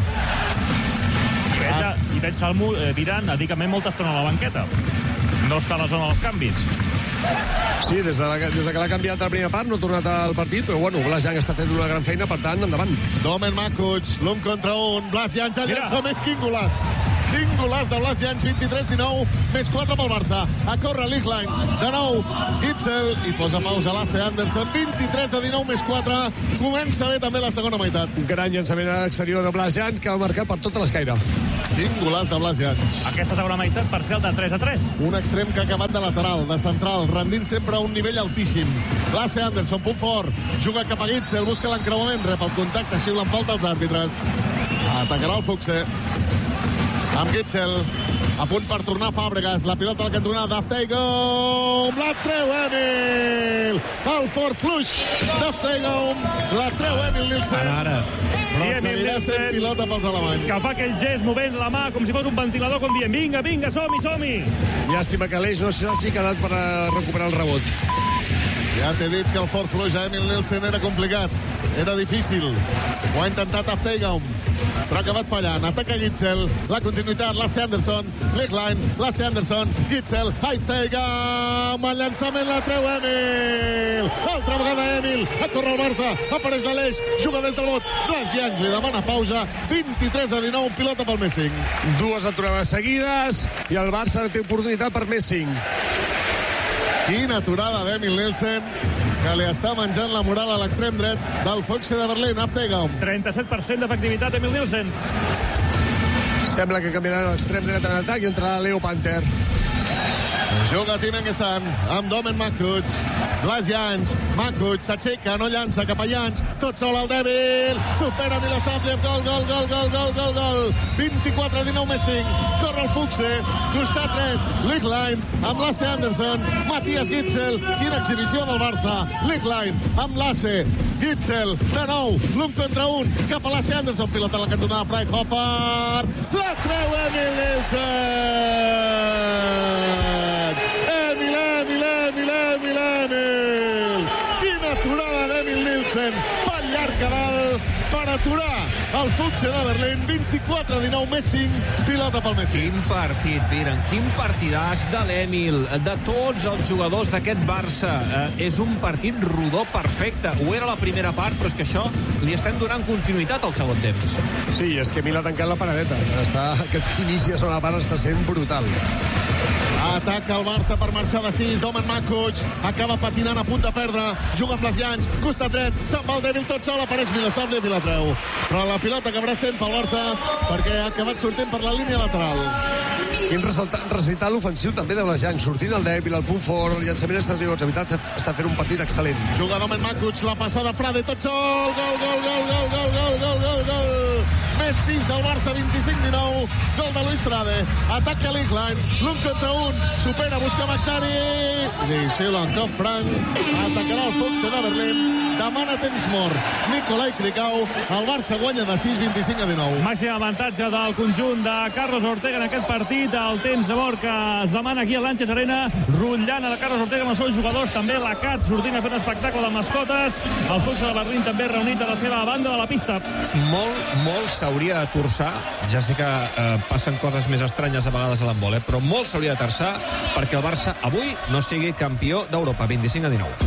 [SPEAKER 9] I veig, ah. i veig Salmo eh, Viran, dedicament molta estona a la banqueta. No està a la zona dels canvis.
[SPEAKER 8] Sí, des de, la, des de que l'ha canviat a la primera part, no ha tornat al partit, però bueno, Blas Jan està fent una gran feina, per tant, endavant.
[SPEAKER 7] Domen Makuc, l'un contra un, Blas Jan ja llença més, quin golaç. Quin golaç de Blas Jan, vint-i-tres dinou, més quatre pel Barça. A córrer Lichtlein, de nou, Gitzel, i posa pausa l'Ace Anderson, vint-i-tres a dinou, més quatre. Comença bé també la segona meitat.
[SPEAKER 8] Un gran llançament exterior de Blas Jan, que ha marcat per tota l'escaire.
[SPEAKER 7] Quin golaç de Blas Jan.
[SPEAKER 9] Aquesta segona meitat, parcial de tres a tres.
[SPEAKER 7] Un extrem que ha acabat de lateral, de central, rendint sempre a un nivell altíssim. L'Ace Anderson, punt fort, juga cap a Gitzel, busca l'encreuament, rep el contacte, xiulen falta els àrbitres. Atacarà el Fuchse. Amb Gitzel, a punt per tornar Fàbregas, la pilota al cantonà d'Afteigom, la treu Emil, el fort fluix d'Afteigom, la treu Emil Nielsen.
[SPEAKER 5] Ara, ara.
[SPEAKER 7] Però seguirà sent pilota pels alemanys.
[SPEAKER 9] Que fa aquell gest movent la mà com si fos un ventilador, com dient, vinga, vinga, som-hi, som-hi.
[SPEAKER 8] Llàstima que l'Eix no s'hagi quedat per recuperar el rebot.
[SPEAKER 7] Ja t'he dit que el fort fluix a Emil Nielsen era complicat, era difícil. Ho ha intentat Afteigom, però ha acabat fallant. Ataca Gitzel, la continuïtat, l'Ace Anderson, Lichtlein, l'Ace Anderson, Gitzel, Afteigom, el llançament la treu Emil. Altra vegada Emil, a córrer el Barça, apareix l'Aleix, juga des del bot, Blas Jan li demana pausa, vint-i-tres a dinou, pilota pel més cinc.
[SPEAKER 8] Dues aturades seguides i el Barça té oportunitat per més cinc.
[SPEAKER 7] Quina aturada d'Emil Nielsen, que li està menjant la moral a l'extrem dret del Fuchse de Berlín, Afteigom.
[SPEAKER 9] trenta-set per cent d'efectivitat Emil Nielsen.
[SPEAKER 8] Sembla que canviarà l'extrem dret en atac i entrarà Leo Panther.
[SPEAKER 7] Juga Tim Engesan amb Domen Makuc. Blas Jans, Makuc s'aixeca, no llança cap a Jans, tot sol al dèbil, supera Milosavljev, gol, gol, gol, gol, gol, gol, gol. vint-i-quatre a dinou més cinc, corre el Fuchse, costat dret, Lichtlein amb l'Ace Anderson, Matthias Gitzel, quina exhibició del Barça, Lichtlein amb l'Ace, Gitzel, de nou, l'un contra un, cap a l'Ace Anderson, pilota a la cantonada Freihofer, la treu Emil Nielsen! Emil, Emil, Emil, Emil, Emil! Quina aturada d'Emil Nielsen! Pel llarg a dalt per aturar el Fuchse de Berlín. vint-i-quatre a dinou més cinc, pilota pel més sis.
[SPEAKER 5] Quin partit, Viren, quin partidàs de l'Emil, de tots els jugadors d'aquest Barça. Eh, és un partit rodó perfecte. Ho era la primera part, però és que això li estem donant continuïtat al segon temps.
[SPEAKER 8] Sí, és que Emil ha tancat la paradeta. Està, aquest inici de segona part està sent brutal.
[SPEAKER 7] Ataca el Barça per marxar de sis, Domen Makuc, acaba patinant a punt de perdre, juga amb les Llans, costat dret, se'n va el dèbil tot sol, apareix Milosavljev i la treu. Però la pilota acabarà sent pel Barça perquè ha acabat sortint per la línia lateral.
[SPEAKER 8] Quin recital ofensiu també de les Llans, sortint el dèbil, el punt fort, el llançament exterior, la veritat està fent un partit excel·lent.
[SPEAKER 7] Juga Domen Makuc, la passada Frade, tot sol, gol, gol, gol, gol, gol, gol, gol, gol, gol. Més sis del Barça, vint-i-cinc a dinou, gol de Luis Frade, ataca Lichtlein, l'un contra un, supera, busca Maxtari, i xiula en cop franc, atacarà el Fuchse de Berlín, demana temps mort, Nicolai Krikau, el Barça guanya de sis, vint-i-cinc a dinou.
[SPEAKER 9] Màxim avantatge del conjunt de Carlos Ortega en aquest partit, el temps de mort que es demana aquí a l'Àngels Arena, rotllana de Carlos Ortega amb els seus jugadors, també la Cat sortint a fer un espectacle de mascotes, el Fuchse de Berlín també reunit a la seva banda de la pista.
[SPEAKER 5] Molt, molt s'hauria de torçar, ja sé que eh, passen coses més estranyes a vegades a l'handbol, eh, però molt s'hauria de torçar perquè el Barça avui no sigui campió d'Europa, vint-i-cinc a dinou.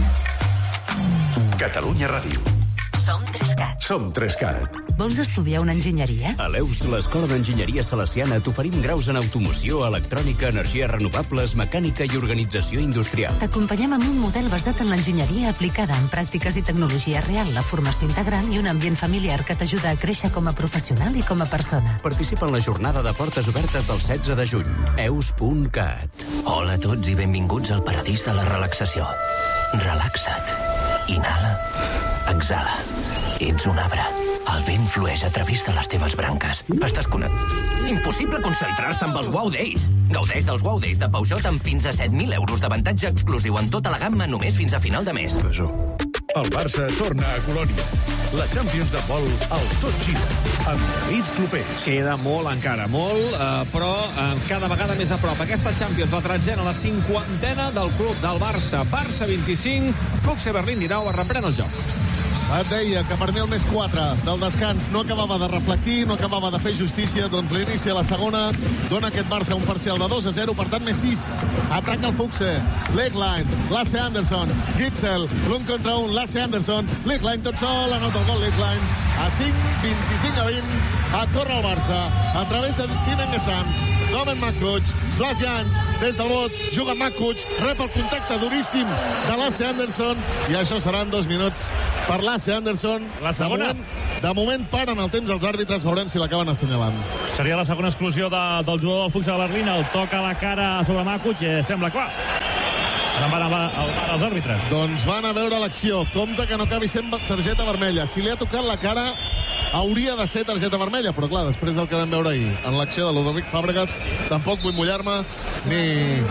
[SPEAKER 1] Catalunya Ràdio.
[SPEAKER 14] Som Trescat.
[SPEAKER 1] Som Trescat.
[SPEAKER 14] Vols estudiar una enginyeria?
[SPEAKER 11] A l'E U S, l'Escola d'Enginyeria Salesiana, t'oferim graus en automoció, electrònica, energies renovables, mecànica i organització industrial.
[SPEAKER 14] T'acompanyem amb un model basat en l'enginyeria aplicada en pràctiques i tecnologia real, la formació integral i un ambient familiar que t'ajuda a créixer com a professional i com a persona.
[SPEAKER 11] Participa en la jornada de portes obertes del setze de juny. e u s punt cat.
[SPEAKER 22] Hola a tots i benvinguts al paradís de la relaxació. Relaxa't. Inhala. Exhala. Ets un arbre. El vent flueix a través de les teves branques. Estàs connectat. Impossible concentrar-se amb els Wow Days. Gaudeix dels Wow Days de Peugeot amb fins a set mil euros d'avantatge exclusiu en tota la gamma només fins a final de mes.
[SPEAKER 1] El Barça torna a Colònia. La Champions de vol al Tot Gira, amb David Clopés.
[SPEAKER 5] Queda molt encara, molt, eh, però eh, cada vegada més a prop. Aquesta Champions, la tretzena, la cinquantena del club del Barça. Barça vint-i-cinc, F C Berlín dinou, es reprèn el joc.
[SPEAKER 7] Et deia que per mi el més quatre del descans no acabava de reflectir, no acabava de fer justícia, doncs l'inici a la segona dona aquest Barça un parcial de dos a zero, per tant més sis. Ataca el Fuchse, Legline, Lasse Anderson, Gitzel, l'un contra un, Lasse Anderson, Legline tot sol, anota el gol Legline, a cinc, vint-i-cinc a vint, a córrer el Barça, a través de Tim Engesam, Domen Makuc, Blasians, des del bot, juga Makuc, rep el contacte duríssim de Lasse Anderson, i això seran dos minuts per Lasse Anderson.
[SPEAKER 9] La segona.
[SPEAKER 7] De moment, de moment paren el temps els àrbitres, veurem si l'acaben assenyalant.
[SPEAKER 9] Seria la segona exclusió de, del jugador del Fuchse de Berlín. El toca a la cara sobre Makuc, eh, sembla clar. Se'n van a, a, als àrbitres.
[SPEAKER 7] Doncs van a veure l'acció. Compte que no acabi sent targeta vermella. Si li ha tocat la cara, hauria de ser targeta vermella, però clar, després del que vam veure ahir en l'acció de Ludovic Fàbregas, tampoc vull mullar-me ni,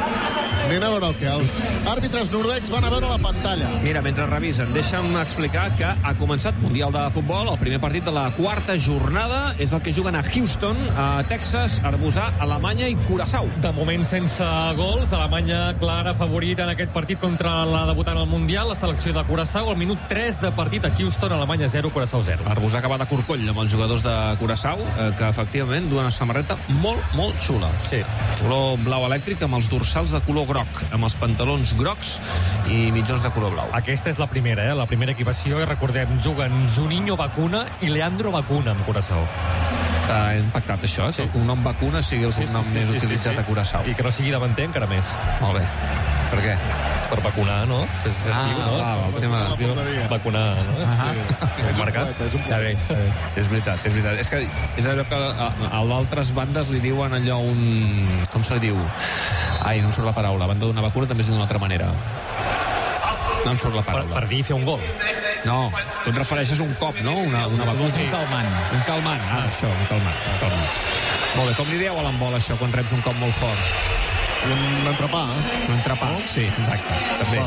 [SPEAKER 7] ni anar a veure el que. Els àrbitres noruecs van a veure la pantalla.
[SPEAKER 5] Mira, mentre revisen, deixa'm explicar que ha començat Mundial de Futbol. El primer partit de la quarta jornada és el que juguen a Houston, a Texas, Arbusà, Alemanya i Curaçao.
[SPEAKER 20] De moment sense gols. Alemanya clara favorit en aquest partit contra la debutant al Mundial, la selecció de Curaçao. Al minut tres de partit a Houston, Alemanya zero, Curaçao zero.
[SPEAKER 5] Arbusà que va de Corcoll amb els jugadors de Curaçao, eh, que efectivament duen una samarreta molt, molt xula.
[SPEAKER 20] Sí.
[SPEAKER 5] Color blau elèctric amb els dorsals de color groc, amb els pantalons grocs i mitjons de color blau.
[SPEAKER 20] Aquesta és la primera, eh? La primera equipació, i recordem, juguen Juninho Bacuna i Leandro Bacuna amb Curaçao.
[SPEAKER 5] Està impactat això, eh? Sí. El cognom Bacuna sigui el cognom sí, sí, sí, més sí, utilitzat sí, sí. a Curaçao.
[SPEAKER 20] I que no sigui davanter encara més.
[SPEAKER 5] Molt bé. Per què?
[SPEAKER 20] Per vacunar, no? És, és
[SPEAKER 5] ah,
[SPEAKER 20] diu, no?
[SPEAKER 5] va, el tema...
[SPEAKER 20] Diu, vacunar, no?
[SPEAKER 5] Ah
[SPEAKER 20] sí. És un marcat.
[SPEAKER 7] És un
[SPEAKER 20] ja bé, està bé.
[SPEAKER 5] Sí, és veritat, és veritat. És que és allò que a, a l'altres bandes li diuen allò un... Com se li diu? Ai, no em surt la paraula. A banda d'una vacuna també es diu d'una altra manera. No em surt la paraula.
[SPEAKER 20] Per, per dir fer un gol.
[SPEAKER 5] No, tu et refereixes a un cop, no? Una, una vacuna.
[SPEAKER 20] Sí. Un calmant.
[SPEAKER 5] Un calmant, ah, això, un calmant. Un calmant. Molt bé, com li dieu a l'handbol això quan reps un cop molt fort?
[SPEAKER 7] Un entrepà, eh?
[SPEAKER 5] Un entrepà, sí, exacte. També.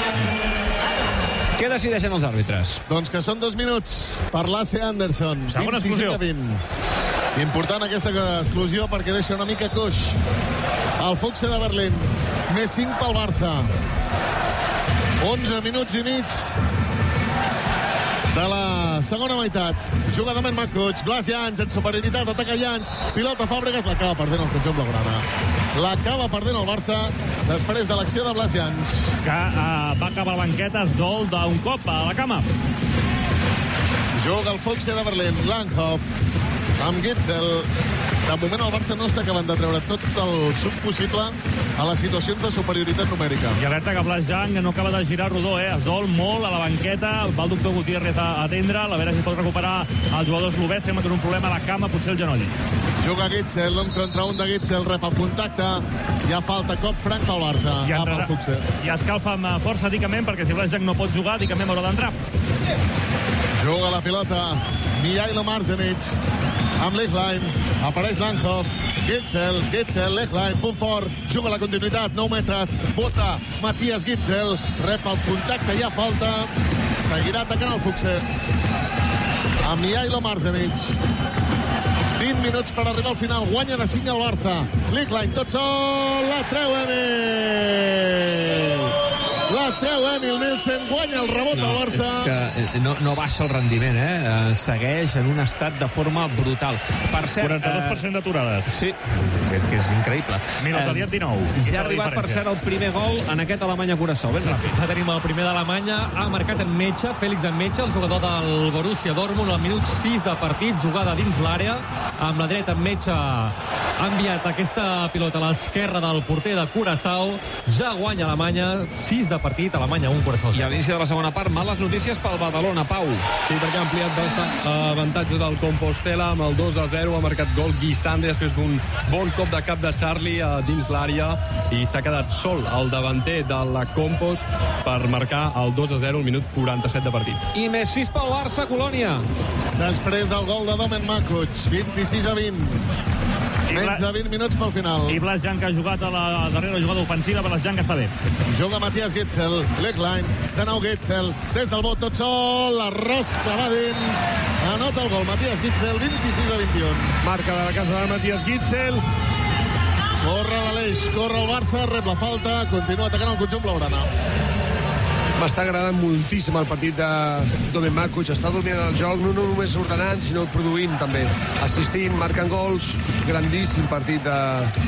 [SPEAKER 5] Què decideixen els àrbitres?
[SPEAKER 7] Doncs que són dos minuts per Lasse Anderson.
[SPEAKER 9] Segona exclusió.
[SPEAKER 7] Important aquesta exclusió perquè deixa una mica coix el Fuchse de Berlín. Més cinc pel Barça. onze minuts i mig de la segona meitat. Juga Domen Makuc, Blas Jans en superioritat, ataca Jans, pilota Fàbregas, l'acaba perdent el conjunt blaugrana. L'acaba perdent el Barça després de l'acció de Blas Jans.
[SPEAKER 9] Que uh, va acabar la banqueta, es dol d'un cop a la cama.
[SPEAKER 7] Juga el Fuchse de Berlín, Langhoff, amb Gitzel. De moment el Barça no està acabant de treure tot el suc possible a les situacions de superioritat numèrica.
[SPEAKER 9] I alerta que Blas Jans no acaba de girar rodó, eh? Es dol molt a la banqueta, va el doctor Gutiérrez a atendre, a veure si pot recuperar el jugador eslovè, sembla que és un problema a la cama, potser el genoll.
[SPEAKER 7] Juga Gitzel, un contra un de Gitzel, rep el contacte, ja falta cop franc al Barça.
[SPEAKER 9] I, entrarà, i escalfa amb força Dicament, perquè si Blas Jans no pot jugar, Dicament haurà d'entrar.
[SPEAKER 7] Juga la pilota Mihailo Marzenic amb Legline, apareix Langhoff, Gitzel, Gitzel, Legline, punt fort, juga la continuïtat, nou metres, bota Matías Gitzel, rep el contacte, ja falta, seguirà atacant el Fuchse amb Mihailo Marzenic. vint minuts per arribar al final, guanya de cinc el Barça, Legline tot sol, la treu Emil! La treu Emil Nielsen, guanya el rebot
[SPEAKER 5] no,
[SPEAKER 7] al Barça.
[SPEAKER 5] És que no, no baixa el rendiment, eh? Segueix en un estat de forma brutal. Per cert...
[SPEAKER 9] quaranta-dos per cent d'aturades.
[SPEAKER 5] Sí, és que és increïble.
[SPEAKER 9] Minut aliat dinou.
[SPEAKER 5] Ja ha arribat, per cert, el primer gol en aquest Alemanya-Curaçao. Ben ràpid.
[SPEAKER 20] Ja tenim el primer d'Alemanya. Ha marcat en Metge, Félix en Metge, el jugador del Borussia Dortmund, al minut sis de partit, jugada dins l'àrea. Amb la dreta en Metge ha enviat aquesta pilota a l'esquerra del porter de Curaçao. Ja guanya Alemanya, sis de partit, Alemanya un, Curaçao.
[SPEAKER 5] I a l'inici de la segona part, males notícies pel Badalona, Pau.
[SPEAKER 6] Sí, perquè ha ampliat bastant avantatges del Compostela amb el dos a zero, ha marcat gol Guisande després d'un bon cop de cap de Charlie a dins l'àrea i s'ha quedat sol el davanter de la Compos per marcar el dos a zero al minut quaranta-set de partit.
[SPEAKER 5] I més sis pel Barça, Colònia.
[SPEAKER 7] Després del gol de Domen Makuc, vint-i-sis a vint. Menys de vint minuts pel final.
[SPEAKER 9] I Blas Jan, que ha jugat a la darrera jugada ofensiva. Blas Jan, que està bé.
[SPEAKER 7] Juga Matías Gitzel, Legline, de nou Gitzel, des del bot tot sol, la rosca va dins, anota el gol Matías Gitzel, vint-i-sis a vint-i-un.
[SPEAKER 8] Marca de la casa de Matías Gitzel.
[SPEAKER 7] Corre l'Aleix, corre el Barça, rep la falta, continua atacant el conjunt blaugrana.
[SPEAKER 8] M'està agradant moltíssim el partit de Domen Makuc. Està dominant el joc, no només ordenant, sinó produint també. Assistint, marcant gols. Grandíssim partit de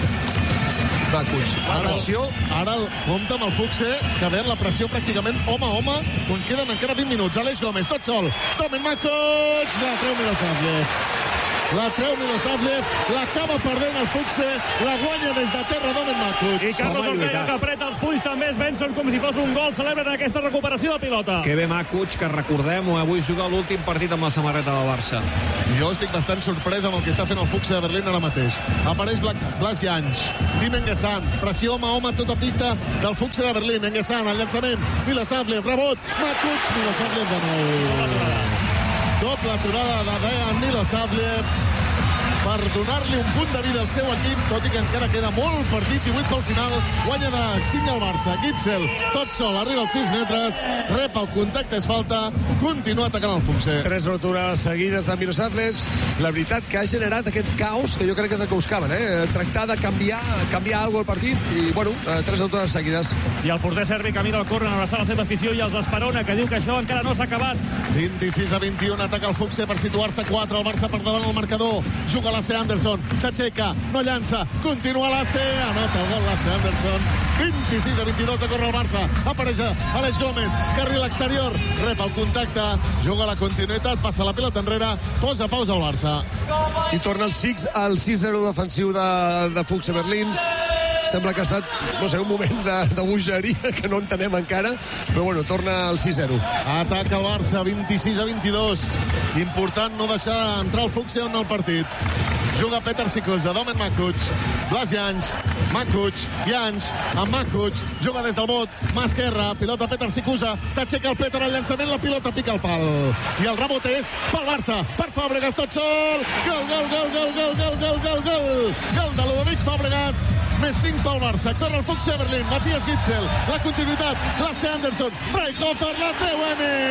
[SPEAKER 8] Makuc.
[SPEAKER 7] Ara, ara el, compta amb el Fuxe, que ve la pressió pràcticament home a home, quan queden encara vint minuts. Aleix Gómez, tot sol. Domen Makuc, la treu Milosavljev. La treu Milosavljev, l'acaba perdent el Fuxe, la guanya des de terra Domen Makuc.
[SPEAKER 9] I Carlos Ortega, que apreta els punys també, es vencen com si fos un gol, celebren aquesta recuperació de pilota.
[SPEAKER 5] Que bé Makuc, que recordem-ho, avui juga l'últim partit amb la samarreta del Barça.
[SPEAKER 7] Jo estic bastant sorprès amb el que està fent el Fuxe de Berlín ara mateix. Apareix Blas Jansch, Tim Engesan, pressió home a home a tota pista del Fuxe de Berlín. Engesan, el llançament, Milosavljev, rebot, Makuc, Milosavljev de nou. Doble aturada de Dejan Milosavljev per donar-li un punt de vida al seu equip, tot i que encara queda molt partit, divuit pel final, guanya de cinc al Barça. Gitzel, tot sol, arriba als sis metres, rep el contacte, és falta, continua atacant el Fuxe.
[SPEAKER 8] Tres rotures seguides de Milosavljev. La veritat que ha generat aquest caos que jo crec que és el que buscaven, eh? Tractar de canviar, canviar alguna cosa al partit i, bueno, tres rotures seguides.
[SPEAKER 9] I el porter serbi camina al córner, on està la seva afició, i els Esperona, que diu que això encara no s'ha acabat.
[SPEAKER 7] vint-i-sis a vint-i-un, ataca el Fuxe per situar-se quatre, el Barça per davant el marcador, juga l'A C Anderson, s'aixeca, no llança, continua l'A C, anota el gol l'A C Anderson, vint-i-sis a vint-i-dos, a córrer el Barça, apareix Aleix Gómez, carril exterior, rep el contacte, juga la continuïtat, passa la pilota enrere, posa pausa al Barça.
[SPEAKER 8] I torna el sis al sis zero defensiu de, de Fuxe Berlín. Sembla que ha estat, no sé, un moment de, de bogeria que no entenem encara, però bueno, torna al sis zero.
[SPEAKER 7] Ataca el Barça, vint-i-sis a vint-i-dos. Important no deixar entrar el Fuxe en el partit. Juga Petar Sikusa, Domen Makuc, Blas Jansch, Makuc, Jansch, amb Makuc, juga des del bot, mà esquerra, pilota Petar Sikusa, s'aixeca el Petar al llançament, la pilota pica el pal. I el rebot és pel Barça, per Fàbregas, tot sol, gol, gol, gol, gol, gol, gol, gol, gol, gol, gol de Ludovic Fàbregas, més cinc pel Barça, corre el Fuxe de Berlín, Matías Gitzel, la continuïtat, l'A C Anderson, Freihofer, la treu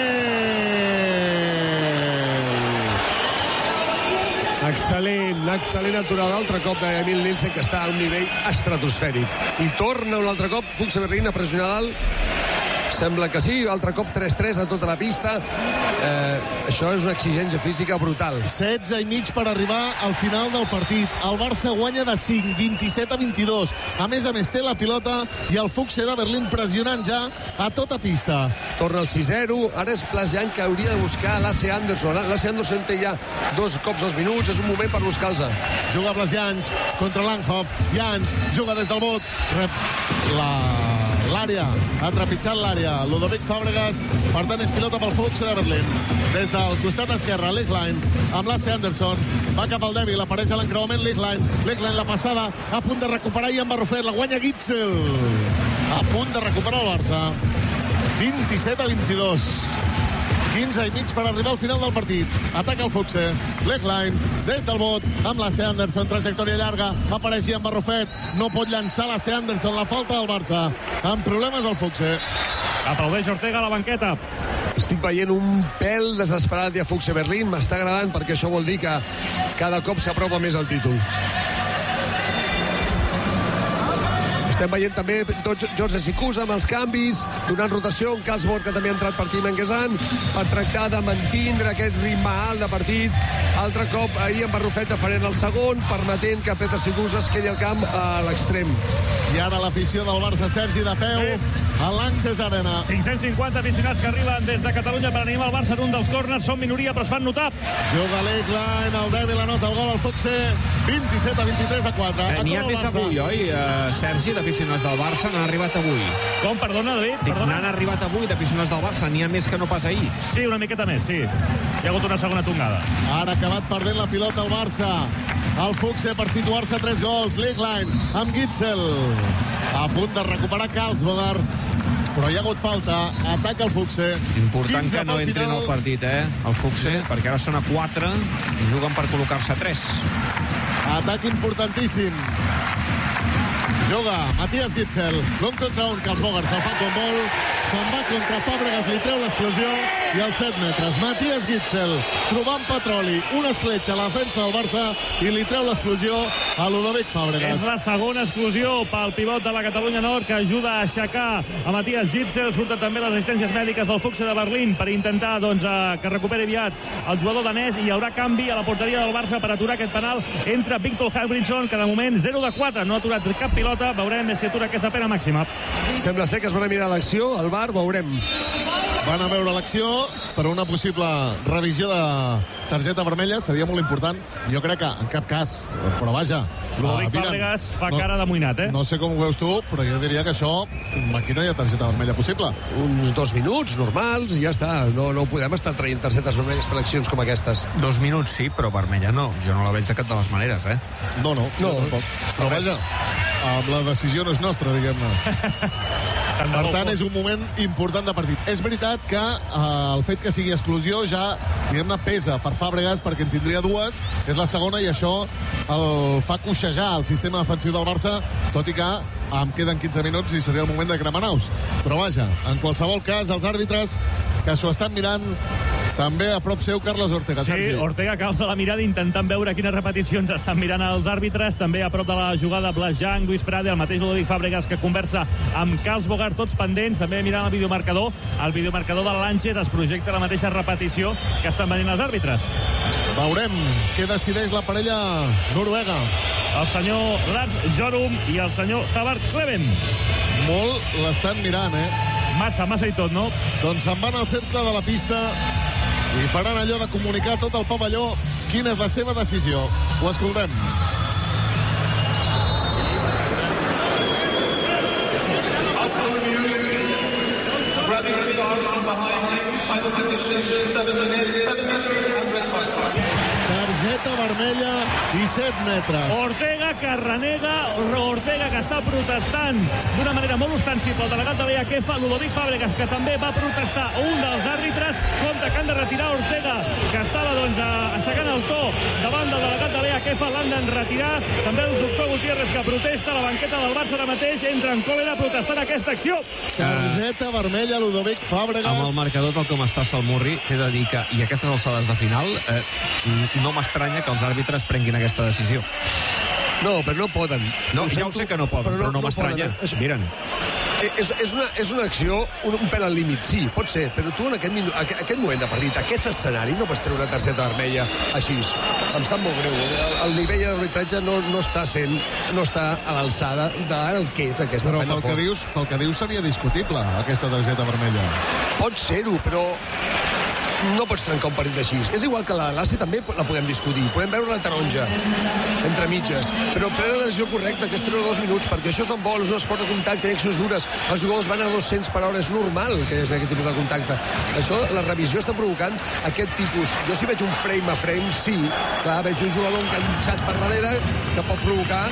[SPEAKER 8] Excel·lent, excel·lent aturada. Altre cop d'Emil Nielsen, que està a un nivell estratosfèric. I torna un altre cop Fuxe Berlín a pressionar dalt. Sembla que sí, altre cop tres tres a tota la pista. Eh, això és una exigència física brutal.
[SPEAKER 7] setze i mig per arribar al final del partit. El Barça guanya de cinc, vint-i-set a vint-i-dos. A més a més té la pilota i el Fuxe de Berlín pressionant ja a tota pista.
[SPEAKER 8] Torna el sis zero. Ara és Blas Jan, que hauria de buscar l'A C Anderson. L'A C Anderson té ja dos cops dos minuts. És un moment per buscar-los.
[SPEAKER 7] Juga Blas Jansch contra Langhoff. Jansch juga des del bot. Rep la... l'àrea, ha trepitjat l'àrea Ludovic Fàbregas, per tant és pilota pel Fuxe de Berlín, des del costat esquerre Legline, amb l'A C Anderson va cap al dèbil, apareix a l'encreuament Legline, Legline la passada, a punt de recuperar i en Barrufet, la guanya Gitzel a punt de recuperar el Barça, vint-i-set a vint-i-dos, quinze i mig per arribar al final del partit. Ataca el Fuxe, Legline, des del bot, amb l'A C Anderson, trajectòria llarga, apareix en Barrufet, no pot llançar l'A C Anderson, la falta del Barça, amb problemes al Fuxe.
[SPEAKER 9] Aplaudeix Ortega a la banqueta.
[SPEAKER 8] Estic veient un pèl desesperat de Fuxe Berlín, m'està agradant perquè això vol dir que cada cop s'apropa més al títol. Estem veient també tot George Sikusa amb els canvis, donant rotació, en Karlsborg, que també ha entrat per Tim Engesan, per tractar de mantindre aquest ritme alt de partit. Altre cop, ahir en Barrufet deferent el segon, permetent que Petar Sikusa es quedi al camp a l'extrem.
[SPEAKER 7] I ara l'afició del Barça, Sergi, de peu, a l'Access Arena.
[SPEAKER 9] cinc-cents cinquanta aficionats que arriben des de Catalunya per animar el Barça en un dels córners. Són minoria, però es fan notar.
[SPEAKER 7] Juga Legline, el dèbil anota el gol al Fuxe, vint-i-set a vint-i-tres a quatre.
[SPEAKER 5] Eh, N'hi ha més avui, oi, uh, Sergi, d'aficionats del Barça? N'han arribat avui.
[SPEAKER 9] Com, perdona, David?
[SPEAKER 5] Dic, n'han arribat avui d'aficionats del Barça. N'hi ha més que no pas ahir.
[SPEAKER 9] Sí, una miqueta més, sí. Hi ha hagut una segona tongada.
[SPEAKER 7] Ara ha acabat perdent la pilota el Barça. El Fuxe per situar-se a tres gols. Legline amb Gitzel. A punt de recuperar Karlsborg, però hi ha hagut falta. Ataca el Fuxe.
[SPEAKER 5] Important que no entri en el partit, eh, el Fuxe, perquè ara són a quatre, juguen per col·locar-se a tres.
[SPEAKER 7] Atac importantíssim. Juga Matías Gitzel, l'un contra un, que els Bogart se'l fan com vol, se'n va contra Fàbregas, li treu l'exclusió i als set metres. Matías Gitzel trobant petroli, una escletxa a la defensa del Barça i li treu l'exclusió a Ludovic Fàbregas.
[SPEAKER 9] És la segona exclusió pel pivot de la Catalunya Nord, que ajuda a aixecar a Matías Gitzel. Surten també les assistències mèdiques del Fuxe de Berlín per intentar doncs, que recuperi aviat el jugador danès, i hi haurà canvi a la porteria del Barça per aturar aquest penal entre Victor Halfridsson, que de moment zero de quatre, no ha aturat cap pilota. Veurem si atura aquesta pena màxima.
[SPEAKER 8] Sembla ser que es van a mirar l'acció, al V A R, veurem.
[SPEAKER 7] Van a veure l'acció per una possible revisió de targeta vermella, seria molt important. Jo crec que en cap cas, però vaja.
[SPEAKER 9] Ludovic Fàbregas fa
[SPEAKER 7] no,
[SPEAKER 9] cara d'amoïnat, eh?
[SPEAKER 7] No sé com ho veus tu, però jo diria que això, aquí no hi ha targeta vermella possible.
[SPEAKER 8] Uns dos minuts normals i ja està. No, no podem estar traient targetes vermelles per accions com aquestes.
[SPEAKER 5] Dos minuts sí, però vermella no. Jo no la veig de cap de les maneres, eh?
[SPEAKER 7] No, no, no, no però vaja, amb la decisió no és nostra, diguem-ne. Per tant, és un moment important de partit. És veritat que eh, el fet que sigui exclusió ja, diguem-ne, pesa per Fàbregas, perquè en tindria dues, és la segona, i això el fa coixejar el sistema defensiu del Barça, tot i que em queden quinze minuts i seria el moment de cremar naus. Però vaja, en qualsevol cas, els àrbitres que s'ho estan mirant, també a prop seu Carlos Ortega.
[SPEAKER 9] Sí,
[SPEAKER 7] Sergi.
[SPEAKER 9] Ortega calça la mirada intentant veure quines repeticions estan mirant els àrbitres. També a prop de la jugada Blas Jang, Luis Frade, el mateix Ludovic Fàbregas, que conversa amb Carls Bogart, tots pendents, també mirant el videomarcador. El videomarcador de l'Àngel es projecta la mateixa repetició que estan venint els àrbitres.
[SPEAKER 7] Veurem què decideix la parella noruega.
[SPEAKER 9] El senyor Lars Jorum i el senyor Havard Kleven.
[SPEAKER 7] Molt l'estan mirant, eh?
[SPEAKER 9] Massa, massa i tot, no?
[SPEAKER 7] Doncs se'n van al cercle de la pista i faran allò de comunicar tot el pavelló quina és la seva decisió. Ho escoltem. Targeta vermella i set metres.
[SPEAKER 9] Ortega que renega, Ortega que està protestant d'una manera molt ostensible. El delegat de l'E A C F, Ludovic Fàbregas, que també va protestar. Un dels àrbitres compta que han de retirar Ortega, que estava doncs, aixecant el to davant del delegat de l'E A C F. L'han de retirar. També el doctor Gutiérrez, que protesta a la banqueta del Barça ara mateix. Entra en còlera protestant aquesta acció.
[SPEAKER 7] Targeta vermella, Ludovic Fàbregas.
[SPEAKER 5] Amb el marcador tal com està Salmurri, t'he de dir que, i aquestes alçades de final, eh, no m'estranya que els àrbitres prenguin aquesta decisió.
[SPEAKER 8] No, però no poden.
[SPEAKER 5] No, ja ho sé que no poden, però no, però no, no m'estranya. Miren.
[SPEAKER 8] És, és, una, és una acció un, un pèl al límit, sí, pot ser, però tu en aquest, minu, aquest, aquest moment de partit, aquest escenari, no pots treure una targeta vermella així. Em sap molt greu. El, el nivell d'arbitratge no, no està sent, no està a l'alçada del que és aquesta
[SPEAKER 7] però
[SPEAKER 8] Final
[SPEAKER 7] pel que, dius, pel que dius seria discutible, aquesta targeta vermella.
[SPEAKER 8] Pot ser-ho, però no pots trencar un partit així. És igual que la l'A C també la podem discutir. Podem veure la taronja entre mitges. Però prendre la decisió correcta, que és treure dos minuts, perquè això són vols, un esport de contacte, accions dures. Els jugadors van a dos-cents per hora. És normal que hi hagi aquest tipus de contacte. Això, la revisió està provocant aquest tipus. Jo si veig un frame a frame, sí. Clar, veig un jugador enganxat per darrere que pot provocar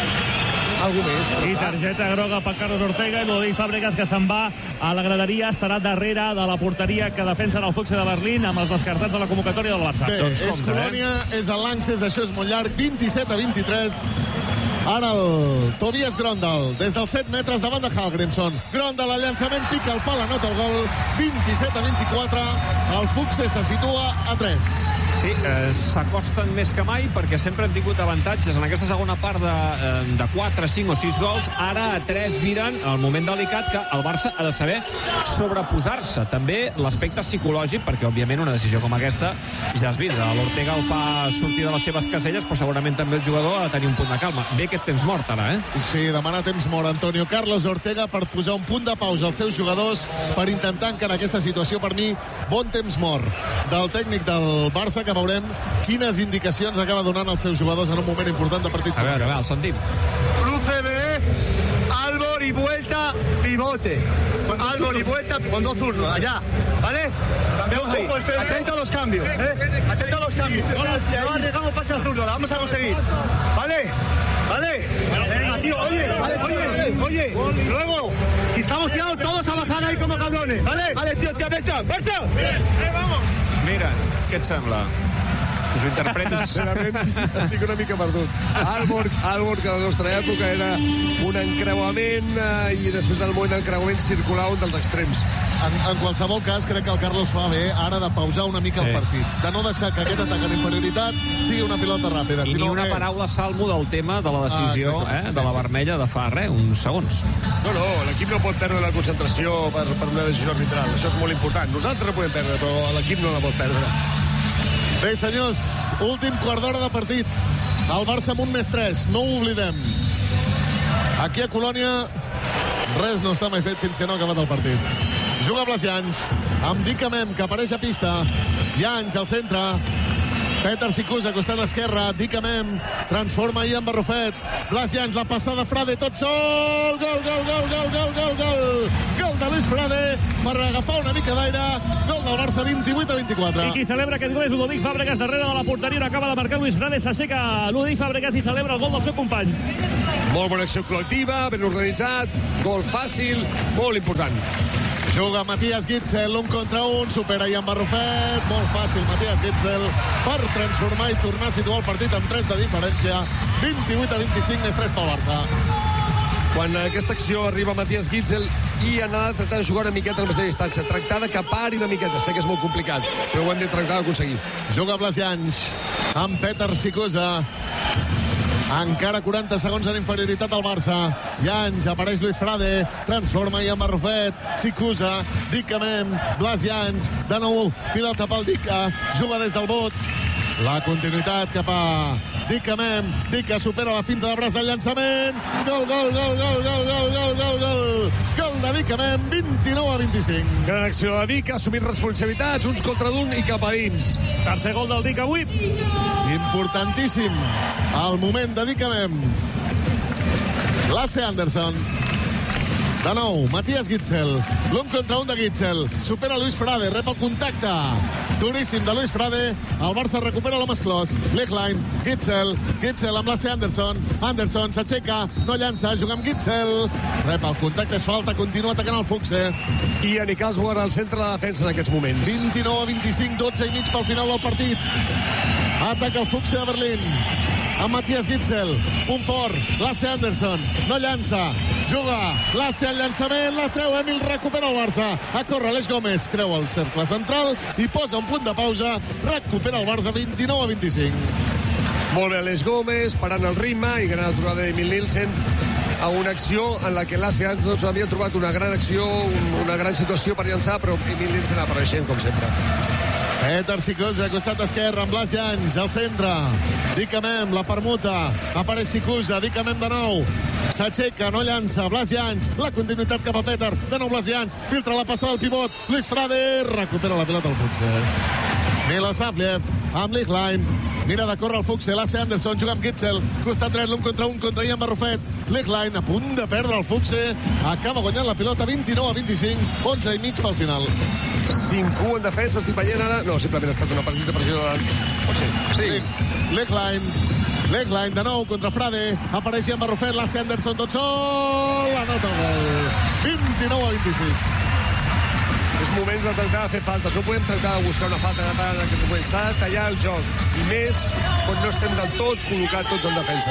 [SPEAKER 8] algú més.
[SPEAKER 9] I targeta groga per Carlos Ortega i Ludovic Fàbregas, que se'n va a la graderia, estarà darrere de la porteria que defensa el Fuxe de Berlín amb els descartats de la convocatòria del Barça.
[SPEAKER 7] Bé, doncs és Colònia, eh? És a l'Anxes, això és molt llarg, vint-i-set a vint-i-tres. Ara el Tobias Grondal, des dels set metres davant de Hallgrímsson. Grondal, el llançament, pica el pal, anota el gol, vint-i-set a vint-i-quatre. El Fuxe se situa a tres.
[SPEAKER 5] Sí, eh, s'acosten més que mai perquè sempre han tingut avantatges en aquesta segona part de, eh, de quatre, cinc o sis gols. Ara a tres viren el moment delicat que el Barça ha de saber sobreposar-se. També l'aspecte psicològic, perquè òbviament una decisió com aquesta ja has vist, l'Ortega el fa sortir de les seves caselles, però segurament també el jugador ha de tenir un punt de calma. Bé aquest temps mort ara, eh?
[SPEAKER 7] Sí, demana temps mort Antonio Carlos Ortega per posar un punt de pausa als seus jugadors, per intentar encara aquesta situació. Per mi, bon temps mort del tècnic del Barça, que veurem quines indicacions acaba donant als seus jugadors en un moment important de partit.
[SPEAKER 5] A veure, a veure, el sentim.
[SPEAKER 10] Cruce B, Albor y vuelta, pivote. Albor y vuelta con dos zurdos, allá, ¿vale? Cambiamos ahí. Atento a los cambios, ¿eh? Atento a los cambios. No arriesgamos pase al zurdo, la vamos a conseguir. ¿Vale? ¿Vale? Venga, tío, oye, oye, oye. Luego, si estamos tirados todos a bajar ahí como cabrones, ¿vale? Vale, tío, tío, Barça, Barça. Bien, vamos.
[SPEAKER 5] Mira, què et sembla? Us ho interpretes?
[SPEAKER 8] Sincerament, estic una mica perdut. Aalborg, Aalborg, que a la nostra època era un encreuament eh, i després del moment d'encreuament circular un dels extrems.
[SPEAKER 7] En, en qualsevol cas, crec que el Carlos fa bé ara de pausar una mica sí. el partit. De no deixar que aquest atac en inferioritat sigui una pilota ràpida.
[SPEAKER 5] I ni una paraula, Salmo, del tema de la decisió ah, eh, de la vermella de fa res, uns segons.
[SPEAKER 8] No, no, l'equip no pot perdre la concentració per, per una decisió arbitral. Això és molt important. Nosaltres la podem perdre, però l'equip no la pot perdre.
[SPEAKER 7] Bé, senyors, últim quart d'hora de partit. El Barça amb un més tres, no ho oblidem. Aquí a Colònia res no està mai fet fins que no ha acabat el partit. Juga Blas Llanys, amb Dicamem, que apareix a pista. Llanys al centre. Peter Sikusa, costat esquerre. Dicamem transforma ahir en Barrufet. Blas Llanys, la passada Frade, tot sol. Gol, gol, gol, gol, gol, gol, gol. Gol de Luis Frade per agafar una mica d'aire. Gol del Barça, vint-i-vuit a vint-i-quatre.
[SPEAKER 9] I qui celebra aquest gol és Ludovic Fàbregas, darrere de la porteria, on acaba de marcar Luis Frade. S'aixeca Ludovic Fàbregas i celebra el gol del seu company.
[SPEAKER 8] Molt bona acció col·lectiva, ben organitzat, gol fàcil, molt important.
[SPEAKER 7] Juga Matías Gitzel, un contra un, supera Ian Barrufet, molt fàcil Matías Gitzel per transformar i tornar a situar el partit amb tres de diferència, vint-i-vuit a vint-i-cinc, més tres pel Barça.
[SPEAKER 8] Quan aquesta acció arriba Matías Gitzel i ha anat a tractar de jugar una miqueta a la mateixa distància, tractar de que pari una miqueta, sé que és molt complicat, però ho hem de tractar d'aconseguir.
[SPEAKER 7] Juga Blas Llanys amb Peter Sikusa. Encara quaranta segons en inferioritat al Barça. Llanys, apareix Luis Frade, transforma Ian Barrufet, Sikusa, Dicamem, Blas Llanys, de nou pilota pel Dica, juga des del bot. La continuïtat cap a Dicamem, Dica supera la finta de braç al llançament. Gol, gol, gol, gol, gol, gol, gol, gol, gol. Gol de Dicamem, vint-i-nou a vint-i-cinc.
[SPEAKER 8] Gran acció de Dica, assumint responsabilitats, uns contra d'un i cap a dins.
[SPEAKER 9] Tercer gol del Dica avui.
[SPEAKER 7] Importantíssim el moment de Dicamem. Lasse Anderson. De nou, Matías Gitzel. L'un contra un de Gitzel. Supera Luis Frade, rep el contacte. Duríssim de Luis Frade. El Barça recupera l'home esclòs. Lechlein, Gitzel. Gitzel amb Lasse Anderson. Anderson s'aixeca, no llança, juga amb Gitzel. Rep el contacte, és falta, continua atacant el Fuchse.
[SPEAKER 8] I Yannick Aswar al centre de la defensa en aquests moments.
[SPEAKER 7] vint-i-nou a vint-i-cinc, dotze i mig pel final del partit. Ataca el Fuchse de Berlín. Amb Matías Gitzel, punt fort, Lasse Anderson, no llança, juga, Lasse al llançament, la treu Emil, recupera el Barça, a córrer Aleix Gómez, creu el cercle central i posa un punt de pausa, recupera el Barça vint-i-nou a vint-i-cinc.
[SPEAKER 8] Molt bé Aleix Gómez, parant el ritme i gran aturada d'Emil Nielsen a una acció en la que Lasse Anderson havia trobat una gran acció, una gran situació per llançar, però Emil Nielsen apareixent com sempre.
[SPEAKER 7] Peter Sikusa, costat esquerre, amb Blas Llanys, al centre. Dicamem, la permuta. Apareix Sikusa, Dicamem de nou. S'aixeca, no llança, Blas Llanys. La continuïtat cap a Peter, de nou Blas Llanys. Filtra la passada del pivot, Luis Frade. Recupera la pilota al Fuchse. Milosavljev, amb Lechlein. Mira de córrer el Fuchse, Lasse Anderson, juga amb Gitzel. Costat dret, l'un contra un, contra Ian Barrufet. Lechlein, a punt de perdre el Fuchse. Acaba guanyant la pilota, vint-i-nou a vint-i-cinc. onze i mig pel final.
[SPEAKER 8] cinc u en defensa, estic veient ara... No, simplement ha estat una petita pressió de... Pot ser, sí.
[SPEAKER 7] Lechlein, Lechlein de nou contra Frade. Apareix Ian Barrufet, Lasse Anderson, tot sol. Anota el gol. vint-i-nou a vint-i-sis.
[SPEAKER 8] És moments de tractar de fer faltes. No podem tractar de buscar una falta en aquest moment. S'ha de tallar el joc. I més quan no estem del tot col·locats tots en defensa.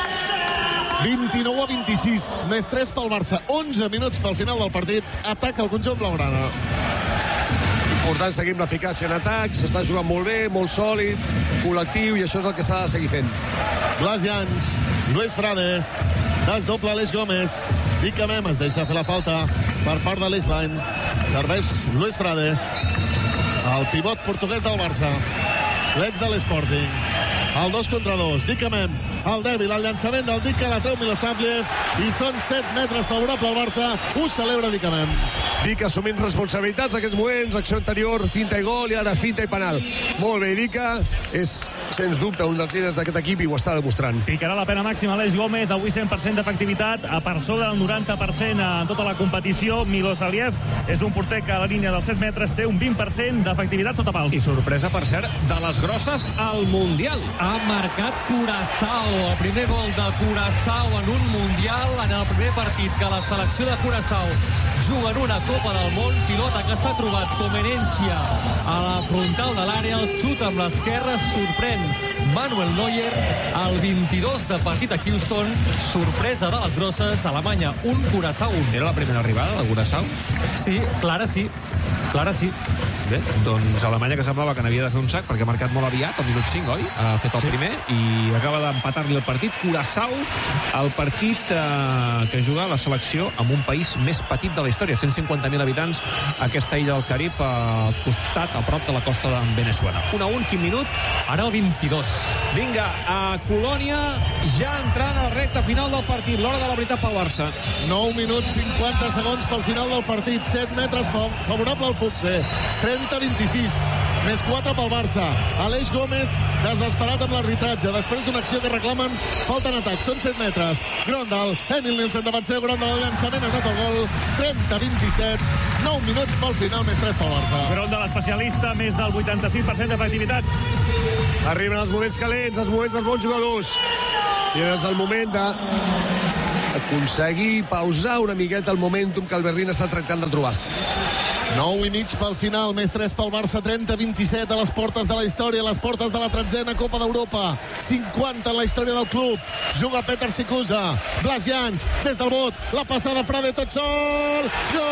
[SPEAKER 7] vint-i-nou a vint-i-sis. Més tres pel Barça. onze minuts pel final del partit. Ataca el conjunt blaugrana.
[SPEAKER 8] Important, seguim l'eficàcia en atac. S'està jugant molt bé, molt sòlid, col·lectiu, i això és el que s'ha de seguir fent.
[SPEAKER 7] Blas Llanys, Luis Frade, desdobla Aleix Gómez. Dicamem es deixa fer la falta per part de Lechlein. Serveix Luis Frade, el pivot portuguès del Barça, l'ex de l'Sporting. El dos contra dos, Dicamem, el dèbil, el llançament del Dica, la treu Milosavljev, i són set metres favorable al Barça. Ho celebra Dicamem.
[SPEAKER 8] Dica assumint responsabilitats en aquests moments, acció anterior, finta i gol, i ara finta i penal. Molt bé, Dica és, sens dubte, un dels líders d'aquest equip i ho està demostrant.
[SPEAKER 9] Picarà la pena màxima Aleix Gómez, avui cent per cent d'efectivitat, a per sobre del noranta per cent en tota la competició. Milosavljev és un porter que a la línia dels set metres té un vint per cent d'efectivitat sota pals.
[SPEAKER 5] I sorpresa, per cert, de les grosses al Mundial.
[SPEAKER 20] Ha marcat Curaçao, el primer gol de Curaçao en un Mundial, en el primer partit que la selecció de Curaçao juguen una Copa del Món, pilota que s'ha trobat Comenencia a la frontal de l'àrea, el xut amb l'esquerra, sorprèn Manuel Neuer, al vint-i-dos de partit a Houston, sorpresa de les grosses, Alemanya un, Curaçao un.
[SPEAKER 5] Era la primera arribada del Curaçao?
[SPEAKER 20] Sí, Clara sí, Clara sí.
[SPEAKER 5] Bé, doncs Alemanya, que semblava que n'havia de fer un sac perquè ha marcat molt aviat, al minut cinc, oi? Ha fet el sí. primer i acaba d'empatar-li el partit. Curaçao, el partit eh, que juga la selecció amb un país més petit de la història, cent cinquanta mil habitants, aquesta illa del Carib, al costat, a prop de la costa de Veneçuela. un a un, quin minut?
[SPEAKER 20] Ara el vint-i-dos.
[SPEAKER 5] Vinga, a Colònia, ja entrant a la recta final del partit, l'hora de la veritat pel Barça.
[SPEAKER 7] nou minuts cinquanta segons pel final del partit, set metres favorable al Fuxe, trenta a vint-i-sis, més quatre pel Barça. Aleix Gómez desesperat amb l'arbitratge després d'una acció que reclamen falta en atac, són set metres. Grondal, Emil Nielsen davant seu, Grondal al llançament, ha anat el gol, trenta a vint-i-set, nou minuts pel final, més tres pel Barça.
[SPEAKER 9] Grondal, especialista, més del vuitanta-cinc per cent d'efectivitat.
[SPEAKER 8] Arriben els moments calents, els moments dels bons jugadors, i és el moment de aconseguir pausar una miqueta el momentum que el Berlín està tractant de trobar.
[SPEAKER 7] nou i mig pel final, més tres pel Barça, trenta a vint-i-set, a les portes de la història, a les portes de la tretzena Copa d'Europa, cinquanta en la història del club. Juga Petar Sikusa, Blas Jansch, des del bot, la passada Frade tot sol,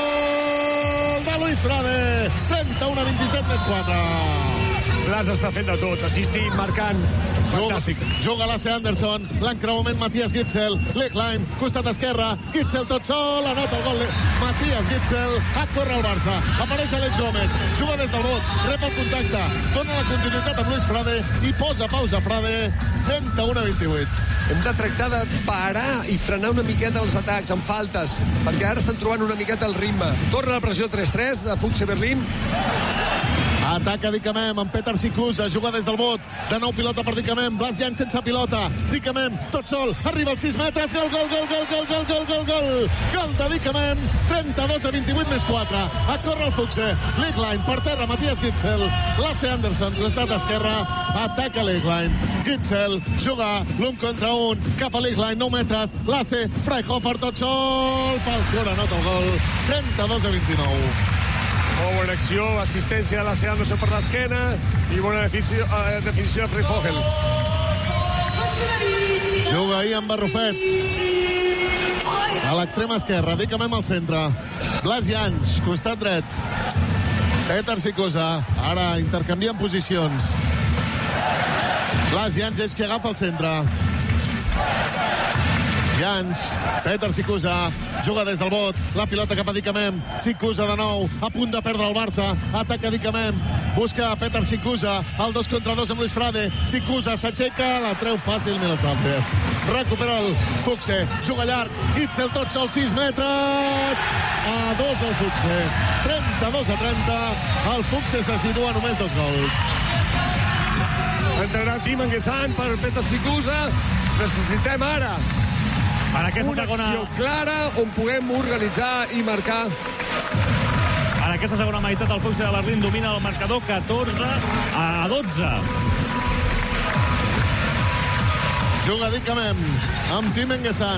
[SPEAKER 7] gol de Luis Frade, trenta a un a vint-i-set més quatre.
[SPEAKER 8] Blas està fent de tot, assistint, marcant, fantàstic.
[SPEAKER 7] Juga, juga Lasse Anderson, l'encreuament Matías Gitzel, Legline, costat esquerre, Gitzel tot sol, anota el gol Matías Gitzel, a córrer el Barça, apareix Aleix Gómez, juga des del bot, rep el contacte, dona la continuïtat amb Luis Frade i posa pausa Frade, trenta a un a vint-i-vuit.
[SPEAKER 8] Hem de tractar de parar i frenar una miqueta els atacs amb faltes, perquè ara estan trobant una miqueta el ritme. Torna la pressió tres tres de Fuxe Berlín.
[SPEAKER 7] Ataca Dicamem amb Petar Sikusa, juga des del bot, de nou pilota per Dicamem, Blas Jansch sense pilota, Dicamem tot sol, arriba als sis metres, gol, gol, gol, gol, gol, gol, gol, gol, gol, gol de Dicamem, trenta-dos a vint-i-vuit més quatre, a córrer el Fuxe, Legline per terra, Matías Gitzel, Lasse Anderson, costat esquerre, ataca Legline, Gitzel, juga l'un contra un, cap a Legline, nou metres, Lasse, Freihofer tot sol, pel fora, nota el gol, trenta-dos a vint-i-nou.
[SPEAKER 8] Molt bona acció, assistència de Lasse Anderson per l'esquena i bona definició, eh, definició de Freifogel.
[SPEAKER 7] Juga ahir amb Barrufet a l'extrema esquerra, Dicamem al centre, Blas Jansch, costat dret, Petar Sikusa, ara intercanvien posicions, Blas Jansch és qui agafa el centre, Jansch, Petar Sikusa, juga des del bot, la pilota cap a Dicamem, Sikusa de nou, a punt de perdre el Barça, ataca Dicamem, busca Petar Sikusa, el dos contra dos amb Luis Frade, Sikusa s'aixeca, la treu fàcil Milosavljev, recupera el Fuxe, juga llarg, Gitzel tot sol, sis metres, a dos el Fuxe, trenta-dos a trenta, el Fuxe se situa només dos gols.
[SPEAKER 8] Entrarà Tim Anguessan per Petar Sikusa, necessitem ara
[SPEAKER 9] en aquesta
[SPEAKER 8] una
[SPEAKER 9] segona...
[SPEAKER 8] acció clara on puguem organitzar i marcar.
[SPEAKER 9] En aquesta segona meitat el Fuxe de Berlín domina el marcador catorze a dotze.
[SPEAKER 7] Juga Dicamem amb Tim Anguessan.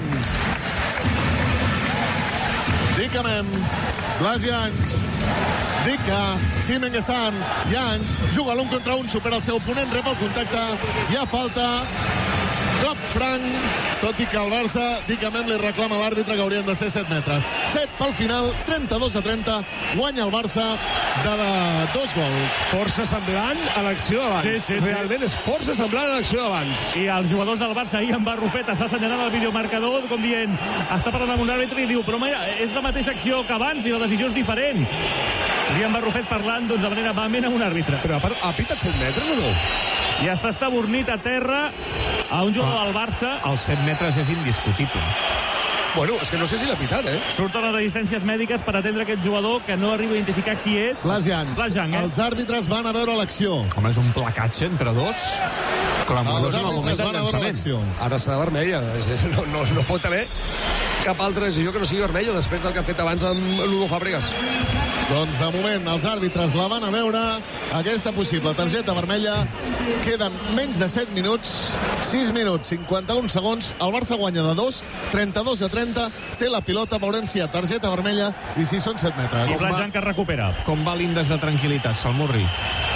[SPEAKER 7] Dicamem, Blas Jansch, Dica, Tim Anguessan, Jansch, juga l'un contra un, supera el seu oponent, rep el contacte, hi ha falta, cop franc, tot i que el Barça, Dicamem li reclama a l'àrbitre que haurien de ser set metres. set pel final, trenta-dos a trenta, guanya el Barça de, de dos gols.
[SPEAKER 8] Força semblant a l'acció d'abans.
[SPEAKER 9] Sí, sí, sí.
[SPEAKER 8] Realment és força semblant a l'acció d'abans.
[SPEAKER 9] I els jugadors del Barça, ahir en Barrufet està assenyalant el videomarcador, com dient, està parlant amb un àrbitre i diu, però mira, és la mateixa acció que abans i la decisió és diferent. I en Barrufet parlant doncs, de manera vehement amb un àrbitre.
[SPEAKER 8] Però ha pitat set metres o no?
[SPEAKER 9] I està estabornit a terra a un jugador ah, del Barça.
[SPEAKER 5] Els set metres és indiscutible.
[SPEAKER 8] Bueno, és que no sé si l'ha pitat, eh?
[SPEAKER 9] Surten les assistències mèdiques per atendre aquest jugador que no arriba a identificar qui és.
[SPEAKER 7] Blas Jansch.
[SPEAKER 9] Blas Jansch, eh?
[SPEAKER 7] Els àrbitres van a veure l'acció.
[SPEAKER 5] Home, és un placatge entre dos. Clamorós en el moment del llançament.
[SPEAKER 8] Ara serà vermella. No, no, no pot haver cap altra decisió que no sigui vermella després del que ha fet abans amb l'Hugo Fàbregas.
[SPEAKER 7] Doncs de moment els àrbitres la van a veure, aquesta possible targeta vermella. Queden menys de set minuts, sis minuts, cinquanta-un segons. El Barça guanya de dos, trenta-dos a trenta, té la pilota, veurem si hi ha targeta vermella i si són set metres.
[SPEAKER 9] I Blajan que recupera.
[SPEAKER 5] Com va l'índex de tranquil·litat, Salmurri?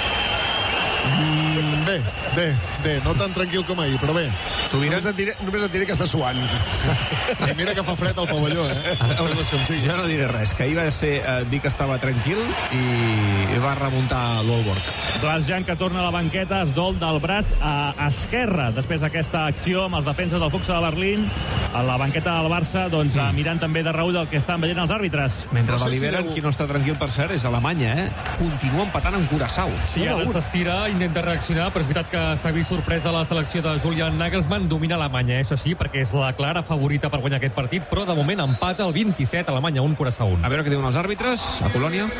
[SPEAKER 7] Mm, bé, bé, bé, no tan tranquil com ahir, però bé.
[SPEAKER 5] Tu
[SPEAKER 8] només, et diré, només et diré que està suant.
[SPEAKER 7] I mira que fa fred al pavelló, eh?
[SPEAKER 5] Jo no diré res, que ahir va ser eh, dir que estava tranquil i va remuntar l'Olborg.
[SPEAKER 9] Blajan que torna a la banqueta, es dol del braç a esquerra després d'aquesta acció amb els defenses del Fuxa de Berlín. A la banqueta del Barça, doncs, mm. mirant també de reull el que estan veient els àrbitres.
[SPEAKER 5] Mentre no deliberen, si qui no està tranquil, per cert, és Alemanya, eh? Continua empatant amb Curaçao.
[SPEAKER 20] Sí, ara s'estira, intenta reaccionar, però és veritat que s'ha vist sorpresa la selecció de Julian Nagelsmann. Domina Alemanya, això sí, perquè és la clara favorita per guanyar aquest partit, però de moment empata el vint-i-set, Alemanya un, Curaçao un.
[SPEAKER 5] A veure què diuen els àrbitres a Polònia.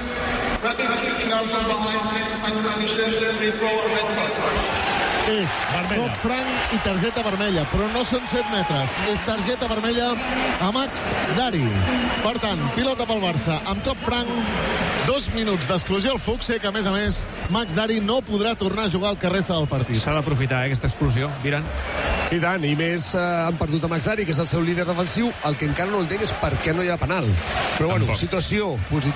[SPEAKER 7] És cop franc i targeta vermella, però no són set metres. És targeta vermella a Max Dari. Per tant, pilota pel Barça amb cop franc, dos minuts d'exclusió al Fuxe, que a més a més Max Dari no podrà tornar a jugar el que resta del partit.
[SPEAKER 5] S'ha d'aprofitar, eh, aquesta exclusió, Viran.
[SPEAKER 8] I tant, i més eh, han perdut a Max Dari, que és el seu líder defensiu. El que encara no entenc és per què no hi ha penal. Però bueno, situació positiva.